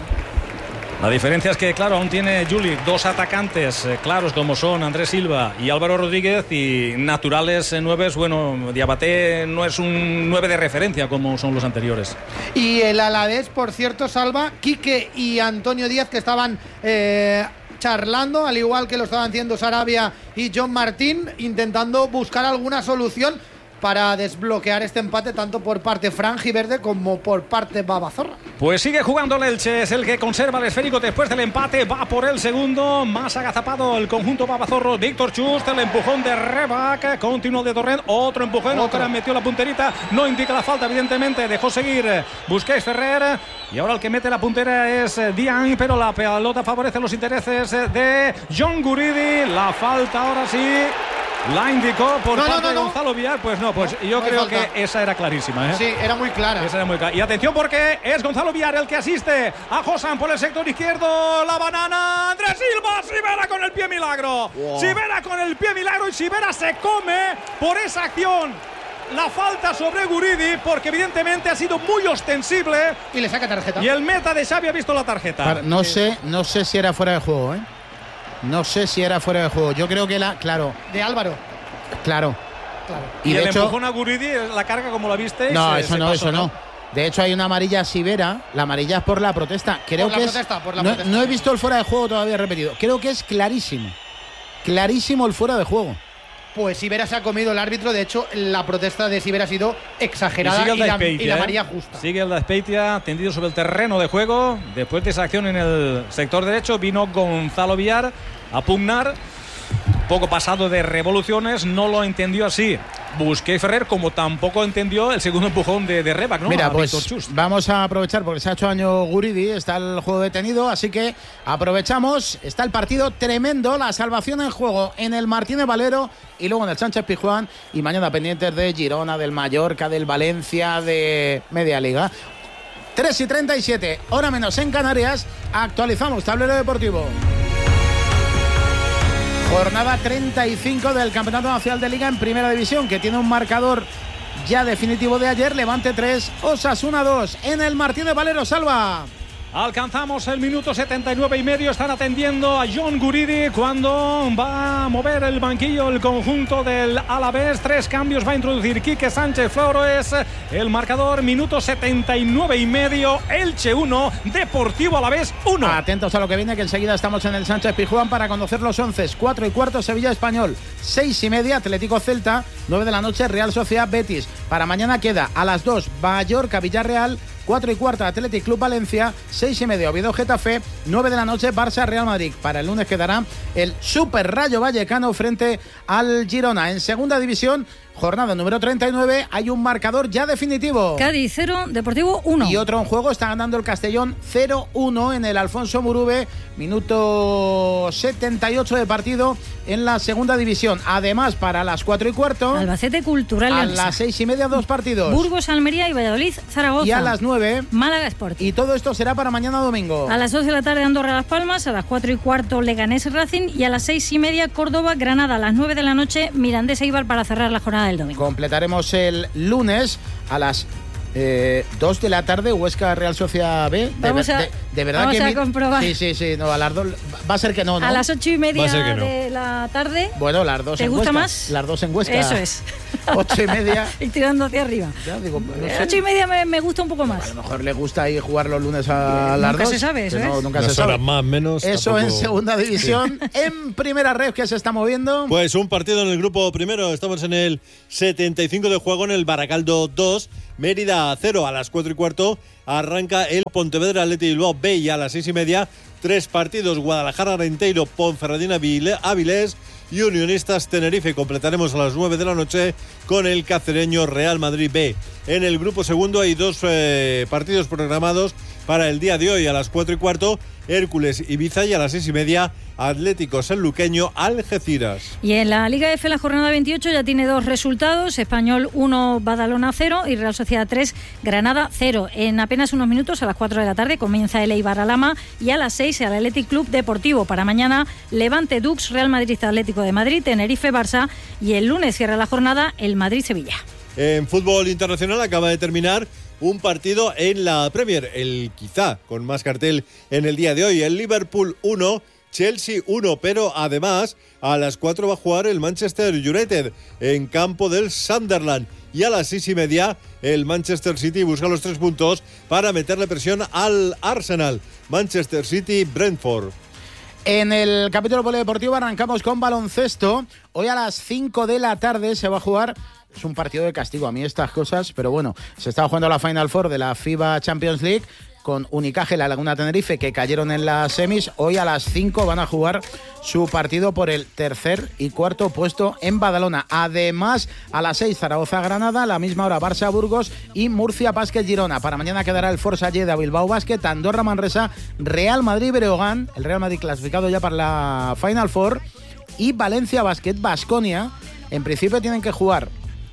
La diferencia es que, claro, aún tiene Juli dos atacantes eh, claros como son Andrés Silva y Álvaro Rodríguez, y naturales eh, nueves. Bueno, Diabaté no es un nueve de referencia como son los anteriores. Y el Alavés, por cierto, Salva, Quique y Antonio Díaz, que estaban eh, charlando, al igual que lo estaban haciendo Sarabia y John Martín, intentando buscar alguna solución para desbloquear este empate, tanto por parte franjiverde como por parte babazorra. Pues sigue jugando el Elche, es el que conserva el esférico después del empate, va por el segundo, más agazapado el conjunto babazorro. Víctor Chust, el empujón de Rebac, continuo de Torrent, otro empujón, otra metió la punterita, no indica la falta, evidentemente, dejó seguir Busquets Ferrer, y ahora el que mete la puntera es Dian, pero la pelota favorece los intereses de John Guridi. La falta ahora sí la indicó por no, parte no, no, de Gonzalo no. Villar. Pues no, pues no, yo no creo que esa era clarísima, ¿eh? Sí, era muy clara. Esa era muy clara. Y atención, porque es Gonzalo Villar el que asiste a Josan por el sector izquierdo. La banana, Andrés Silva, Sivera con el pie milagro. Wow. Sivera con el pie milagro, y Sivera se come por esa acción la falta sobre Guridi, porque evidentemente ha sido muy ostensible. Y le saca tarjeta. Y el meta de Xavi ha visto la tarjeta. Para, no sé, no sé si era fuera de juego, ¿eh? No sé si era fuera de juego. Yo creo que la, claro. De Álvaro. Claro. claro. Y, y de el hecho, empujón a Guridi, la carga como la visteis. No, se, eso se no, pasó, eso no. De hecho, hay una amarilla a Sivera. La amarilla es por la protesta. Creo por que la protesta, es. Por la no, protesta. no he visto el fuera de juego todavía repetido. Creo que es clarísimo. Clarísimo el fuera de juego. Pues Sivera se ha comido el árbitro. De hecho, la protesta de Sivera ha sido exagerada y, y, la, y la amarilla justa. Sigue el Despeitia tendido sobre el terreno de juego. Después de esa acción en el sector derecho, vino Gonzalo Villar a pugnar. Poco pasado de revoluciones, no lo entendió así Busquets Ferrer, como tampoco entendió el segundo empujón de, de Rebac, ¿no? Mira, a pues vamos a aprovechar porque se ha hecho daño Guridi, está el juego detenido, así que aprovechamos, está el partido tremendo, la salvación en juego en el Martínez Valero y luego en el Sánchez Pizjuán, y mañana pendientes de Girona, del Mallorca, del Valencia, de Media Liga. tres y treinta y siete, hora menos en Canarias, actualizamos tablero deportivo. Jornada treinta y cinco del Campeonato Nacional de Liga en Primera División, que tiene un marcador ya definitivo de ayer. Levante tres, Osasuna dos. En el Martínez Valero, Salva. Alcanzamos el minuto setenta y nueve y medio. Están atendiendo a John Guridi cuando va a mover el banquillo el conjunto del Alavés. Tres cambios va a introducir Quique Sánchez Flores. El marcador, minuto setenta y nueve y medio. Elche uno, Deportivo Alavés uno. Atentos a lo que viene, que enseguida estamos en el Sánchez Pizjuán para conocer los once. Cuatro y cuarto, Sevilla Español. Seis y media, Atlético Celta. Nueve de la noche, Real Sociedad Betis. Para mañana queda a las dos, Mallorca Villarreal. cuatro y cuarta Athletic Club Valencia, seis y media Oviedo Getafe, nueve de la noche Barça Real Madrid. Para el lunes quedará el Super Rayo Vallecano frente al Girona. En segunda división, jornada número treinta y nueve, hay un marcador ya definitivo. Cádiz cero, Deportivo uno. Y otro en juego, está ganando el Castellón cero uno en el Alfonso Murube, minuto setenta y ocho de partido en la segunda división. Además, para las cuatro y cuarto, Albacete Cultural a Leonesa. las seis y media, dos partidos. Burgos, Almería y Valladolid, Zaragoza. Y a las nueve, Málaga Sporting. Y todo esto será para mañana domingo. A las dos de la tarde, Andorra Las Palmas. A las cuatro y cuarto, Leganés Racing. Y a las seis y media, Córdoba Granada. A las nueve de la noche, Mirandés Eibar para cerrar la jornada del domingo. Completaremos el lunes a las eh, dos de la tarde, Huesca Real Sociedad B. De, Vamos a, de, de verdad vamos que a mi... comprobar. Sí, sí, sí. No, a las dos. Va a ser que no, ¿no? A las ocho y media no. de la tarde. Bueno, las dos ¿Te en gusta Huesca. más? Las dos en Huesca. Eso es. Ocho y media. Y tirando hacia arriba. Ya, digo, no sé. Ocho y media me, me gusta un poco más. A lo mejor le gusta ahí jugar los lunes a Eh, las nunca dos. se sabe eso, que no, ¿eh? nunca Unas se sabe. horas más, menos. Eso tampoco... en segunda división. Sí. En primera red, que se está moviendo. Pues un partido en el grupo primero. Estamos en el setenta y cinco de juego en el Baracaldo dos. Mérida cero. A las cuatro y cuarto arranca el Pontevedra Athletic Bilbao B, y a las seis y media tres partidos: Guadalajara Renteiro, Ponferradina Avilés y Unionistas Tenerife. Completaremos a las nueve de la noche con el cacereño Real Madrid B. En el grupo segundo hay dos eh, partidos programados para el día de hoy. A las cuatro y cuarto, Hércules Ibiza, y a las seis y media, Atlético Sanluqueño Algeciras. Y en la Liga F, la jornada veintiocho ya tiene dos resultados: Español uno, Badalona cero y Real Sociedad tres, Granada cero. En apenas unos minutos, a las cuatro de la tarde, comienza el Eibar Alhama, y a las seis el Athletic Club Deportivo. Para mañana, Levante Dux, Real Madrid Atlético de Madrid, Tenerife Barça, y el lunes cierra la jornada el Madrid Sevilla. En fútbol internacional acaba de terminar un partido en la Premier, el quizá con más cartel en el día de hoy. El Liverpool uno, Chelsea uno, pero además a las cuatro va a jugar el Manchester United en campo del Sunderland, y a las seis y media el Manchester City busca los tres puntos para meterle presión al Arsenal. Manchester City Brentford. En el capítulo polideportivo arrancamos con baloncesto. Hoy a las cinco de la tarde se va a jugar. Es un partido de castigo a mí estas cosas, pero bueno, se estaba jugando la Final Four de la FIBA Champions League con Unicaja y la Laguna Tenerife, que cayeron en las semis. Hoy a las cinco van a jugar su partido por el tercer y cuarto puesto en Badalona. Además, a las seis, Zaragoza-Granada, a la misma hora Barça-Burgos y Murcia-Básquet-Girona. Para mañana quedará el Forza Lleida Bilbao Basket, Andorra-Manresa, Real Madrid-Breogán, el Real Madrid clasificado ya para la Final Four, y Valencia Basket-Baskonia. En principio tienen que jugar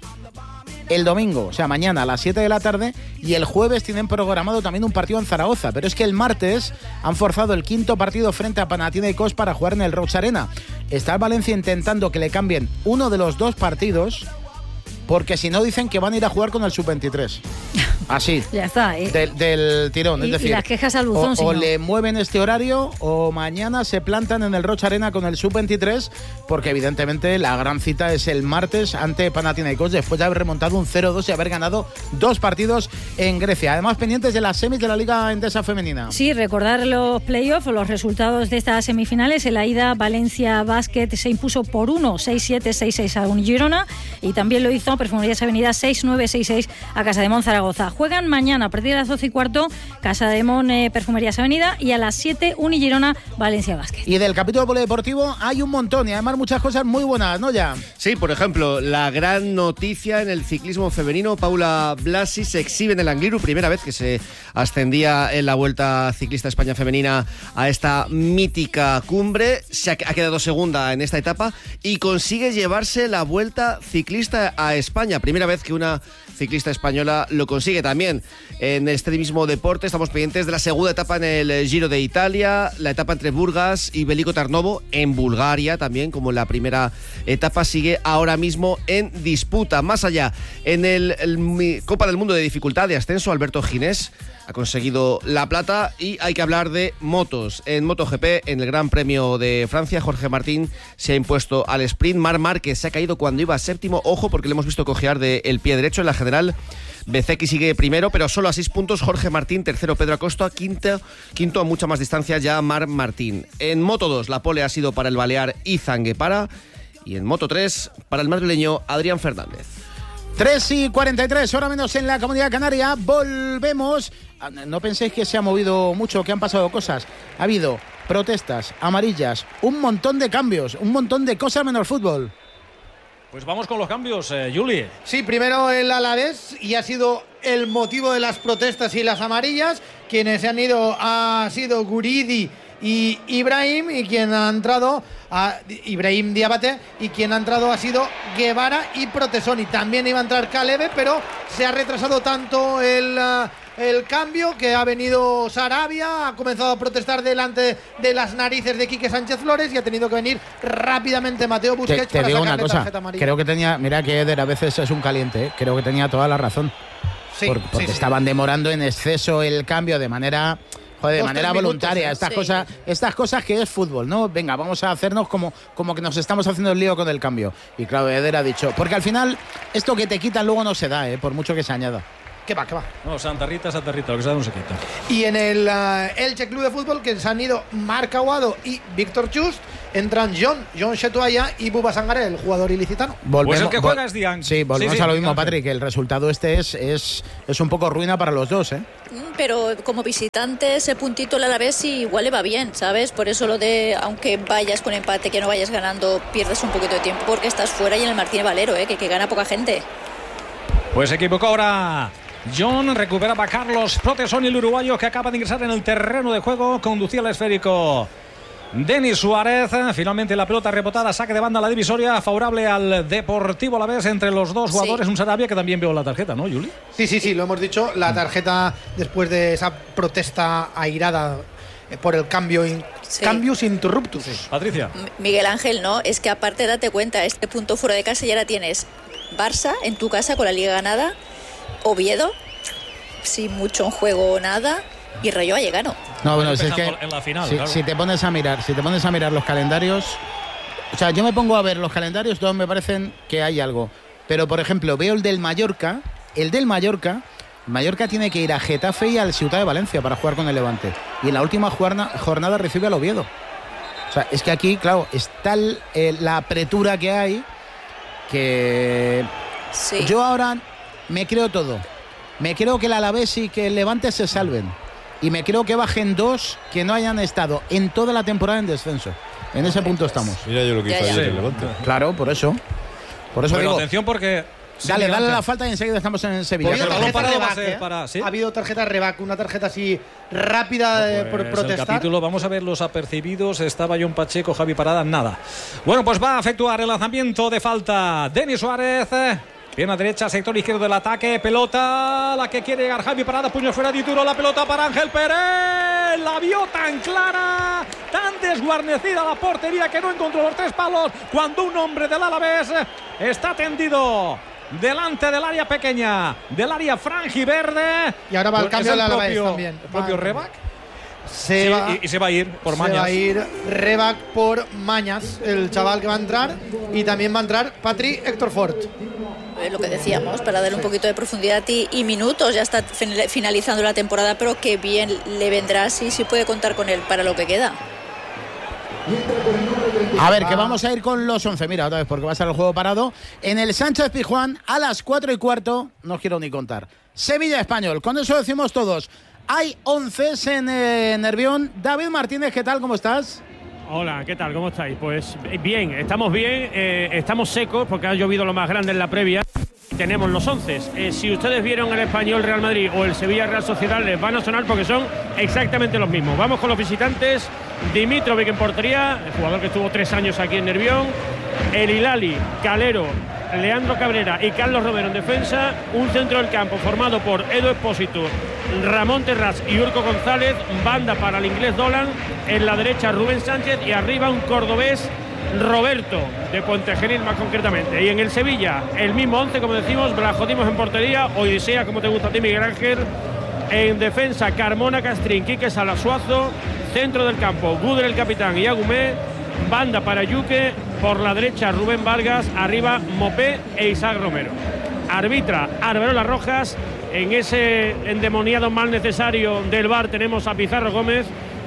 el domingo, o sea, mañana a las siete de la tarde, y el jueves tienen programado también un partido en Zaragoza, pero es que el martes han forzado el quinto partido frente a Panathinaikos para jugar en el Roig Arena. Está el Valencia intentando que le cambien uno de los dos partidos, porque si no dicen que van a ir a jugar con el sub veintitrés. Así. Ya está. ¿eh? Del, del tirón. Y, es decir, y las quejas al buzón. o, si o no. le mueven este horario o mañana se plantan en el Roig Arena con el sub veintitrés, porque evidentemente la gran cita es el martes ante Panathinaikos, después de haber remontado un cero dos y haber ganado dos partidos en Grecia. Además, pendientes de las semis de la Liga Endesa Femenina. Sí, recordar los playoffs o los resultados de estas semifinales. En la ida, Valencia Basket se impuso por uno, seis siete, seis seis a Girona, y también lo hizo Perfumerías Avenida seis nueve, seis seis a Casademón Zaragoza. Juegan mañana a partir de las doce y cuarto Casademón eh, Perfumerías Avenida, y a las siete Unigirona Valencia Basket. Y del capítulo polideportivo hay un montón, y además muchas cosas muy buenas, ¿no? Ya. Sí, por ejemplo, la gran noticia en el ciclismo femenino: Paula Blasi se exhibe en el Angliru, primera vez que se ascendía en la Vuelta Ciclista España Femenina a esta mítica cumbre. Se ha, ha quedado segunda en esta etapa y consigue llevarse la Vuelta Ciclista a España, primera vez que una ciclista española lo consigue. También en este mismo deporte estamos pendientes de la segunda etapa en el Giro de Italia, la etapa entre Burgas y Veliko Tarnovo en Bulgaria, también como la primera etapa sigue ahora mismo en disputa. Más allá, en el, el Copa del Mundo de dificultad de ascenso, Alberto Ginés ha conseguido la plata, y hay que hablar de motos. En MotoGP, en el Gran Premio de Francia, Jorge Martín se ha impuesto al sprint. Marc Márquez se ha caído cuando iba séptimo, ojo, porque le hemos visto cojear del pie derecho. En la general, Bezecchi sigue primero, pero solo a seis puntos Jorge Martín, tercero Pedro Acosta, quinto, quinto a mucha más distancia ya Marc Martín. En Moto dos, la pole ha sido para el balear Izan Guepara, y en Moto tres, para el madrileño Adrián Fernández. tres y cuarenta y tres, hora menos en la Comunidad Canaria. Volvemos. No penséis que se ha movido mucho, que han pasado cosas. Ha habido protestas, amarillas, un montón de cambios, un montón de cosas menos fútbol. Pues vamos con los cambios, eh, Juli. Sí, primero el Alavés, y ha sido el motivo de las protestas y las amarillas. Quienes se han ido ha sido Guridi y Ibrahim, y quien ha entrado a Ibrahim Diabate, y quien ha entrado ha sido Guevara y Protesoni. También iba a entrar Calebe, pero se ha retrasado tanto el uh, el cambio que ha venido Sarabia, ha comenzado a protestar delante de las narices de Quique Sánchez Flores, y ha tenido que venir rápidamente Mateo Busquets. Te, te para digo una cosa, tarjeta amarilla. Creo que tenía, mira que Eder a veces es un caliente, ¿eh? Creo que tenía toda la razón. Sí, Por, porque sí, sí. estaban demorando en exceso el cambio de manera, joder, de Dos, manera tres voluntaria. minutos, estas sí. cosas, estas cosas que es fútbol, ¿no? Venga, vamos a hacernos como, como que nos estamos haciendo el lío con el cambio. Y claro, Eder ha dicho, porque al final esto que te quitan luego no se da, ¿eh? Por mucho que se añada. ¿Qué va, qué va? No, Santa Rita, Santa Rita, lo que se da no se quita. Y en el uh, Elche Club de Fútbol, que se han ido Marc Aguado y Víctor Chust, entran John, John Chetuaya y Buba Sangaré, el jugador ilicitano. Volvemos, Pues el que juega vol- es Diang. Sí, volvemos Sí, sí, a lo mismo, Diang. Patrick, que el resultado este es, es, es un poco ruina para los dos, ¿eh? Pero como visitante ese puntito el Alavés igual le va bien, ¿sabes? Por eso lo de, aunque vayas con empate, que no vayas ganando, pierdes un poquito de tiempo porque estás fuera, y en el Martínez Valero, ¿eh? que, que gana poca gente. Pues se equivocó ahora John, recuperaba Carlos Protesoni, el uruguayo, que acaba de ingresar en el terreno de juego, conducía el esférico Denis Suárez. Finalmente la pelota rebotada, saque de banda a la divisoria, favorable al Deportivo Alavés entre los dos jugadores. Sí. Un Sarabia que también veo la tarjeta, ¿no, Juli? Sí, sí, sí, lo hemos dicho, la tarjeta después de esa protesta airada por el cambio in, sí. cambius interruptus. Sí. Patricia. M- Miguel Ángel, no, es que aparte date cuenta, este punto fuera de casa, y ahora tienes Barça en tu casa con la liga ganada, Oviedo sin mucho en juego o nada, y Rayo Vallecano. No, bueno, si es que en la final, si, claro. si te pones a mirar, si te pones a mirar los calendarios, o sea, yo me pongo a ver los calendarios, todos me parecen que hay algo. Pero por ejemplo, veo el del Mallorca, el del Mallorca, Mallorca tiene que ir a Getafe y al Ciutat de Valencia para jugar con el Levante. Y en la última jornada, jornada recibe al Oviedo. O sea, es que aquí, claro, está el, eh, la apretura que hay, que sí. Yo ahora me creo todo. Me creo que el Alavés y que el Levante se salven. Y me creo que bajen dos que no hayan estado en toda la temporada en descenso. En ese punto estamos. Mira yo lo que hizo ayer el Levante. Claro, por eso. Por eso bueno, digo, atención porque... Dale, dale la falta y enseguida estamos en Sevilla. Ha habido tarjeta para, reback, ¿eh? ¿eh? para, ¿sí? Ha habido tarjeta reback, una tarjeta así rápida de, pues por protestar. El capítulo, vamos a ver los apercibidos. Estaba John Pacheco, Javi Parada, nada. Bueno, pues va a efectuar el lanzamiento de falta Denis Suárez. Pierna derecha, sector izquierdo del ataque, pelota, la que quiere llegar Javi Parada, puño fuera de Turo, la pelota para Ángel Pérez, la vio tan clara, tan desguarnecida la portería que no encontró los tres palos, cuando un hombre del Alavés está tendido delante del área pequeña, del área franjiverde. Y ahora va el cambio del Alavés propio, también. El propio Va. Rebac. Se Sí, va, y, y se va a ir por se Mañas. va a ir Rebac por Mañas, el chaval que va a entrar, y también va a entrar Patri Héctor Fort. Eh, lo que decíamos, para darle un poquito de profundidad y, y minutos, ya está fin- finalizando la temporada, pero que bien le vendrá si, si puede contar con él para lo que queda. A ver, que vamos a ir con los once. Mira, otra vez, porque va a estar el juego parado. En el Sánchez Pizjuán, a las cuatro y cuarto, no os quiero ni contar. Sevilla Español, con eso decimos todos. Hay once en eh, Nervión. David Martínez, ¿qué tal? ¿Cómo estás? Hola, ¿qué tal? ¿Cómo estáis? Pues bien, estamos bien, eh, estamos secos porque ha llovido lo más grande en la previa. Tenemos los once. Eh, si ustedes vieron el Español Real Madrid o el Sevilla Real Sociedad, les van a sonar porque son exactamente los mismos. Vamos con los visitantes. Dimitrovic en portería, el jugador que estuvo tres años aquí en Nervión. El Hilali, Calero, Leandro Cabrera y Carlos Romero en defensa. Un centro del campo formado por Edu Expósito, Ramón Terrás y Urco González. Banda para el inglés Dolan. En la derecha Rubén Sánchez y arriba un cordobés, Roberto, de Puentegenil más concretamente. Y en el Sevilla, el mismo once, como decimos, Blajodimos en portería, Odisea, como te gusta a ti, Miguel Ángel. En defensa, Carmona, Castrín, Quique Salasuazo. Centro del campo, Guder, el capitán, y Agumé. Banda para Yuque, por la derecha Rubén Vargas, arriba Mopé e Isaac Romero. Arbitra Arbelola Rojas. En ese endemoniado mal necesario del V A R tenemos a Pizarro Gómez.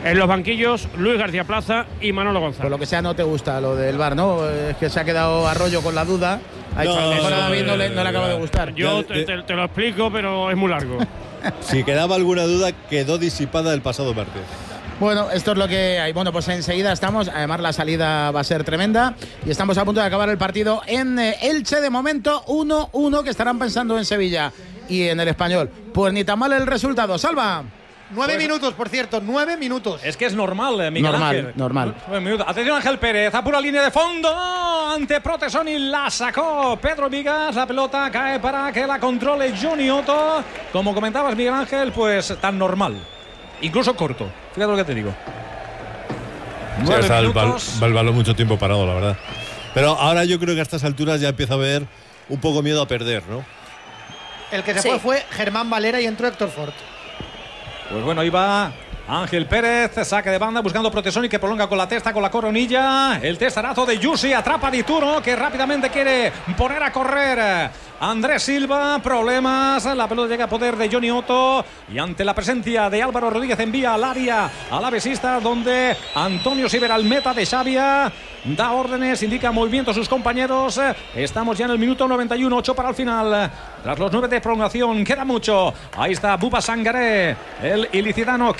En los banquillos, Luis García Plaza y Manolo González. Por lo que sea, no te gusta lo del V A R, ¿no? Es que se ha quedado Arroyo con la duda. A No, mejor a no, David no le, no le no, acaba de gustar. Yo Ya, te, eh, te- te lo explico, pero es muy largo. Si quedaba alguna duda, quedó disipada el pasado martes. Bueno, esto es lo que hay. Bueno, pues enseguida estamos. Además, la salida va a ser tremenda. Y estamos a punto de acabar el partido en eh, Elche. De momento, uno uno, que estarán pensando en Sevilla y en el Español. Pues ni tan mal el resultado. Salva. Nueve minutos, por cierto, nueve minutos. Es que es normal, eh, Miguel Normal, Ángel. normal. Nueve minutos. Atención, Ángel Pérez, a pura línea de fondo ante Protesoni, la sacó Pedro Vigas, la pelota cae para que la controle Johnny Otto. Como comentabas, Miguel Ángel, pues tan normal, incluso corto. Fíjate lo que te digo. Sí, Nueve está el, bal, minutos. el balón mucho tiempo parado, la verdad. Pero ahora yo creo que a estas alturas ya empieza a haber un poco miedo a perder, ¿no? El que se Sí. fue fue Germán Valera y entró Héctor Fort. Pues bueno, ahí va Ángel Pérez, saque de banda buscando Protesoni, que prolonga con la testa, con la coronilla. El testarazo de Yusi, atrapa Di Turo, que rápidamente quiere poner a correr Andrés Silva. Problemas, la pelota llega a poder de Johnny Otto. Y ante la presencia de Álvaro Rodríguez, envía al área al avesista, donde Antonio Sibera, el meta de Xavia, da órdenes, indica movimiento a sus compañeros. Estamos ya en el minuto noventa y uno, ocho para el final. Tras los nueve de prolongación, queda mucho. Ahí está Buba Sangaré, el ilicitano.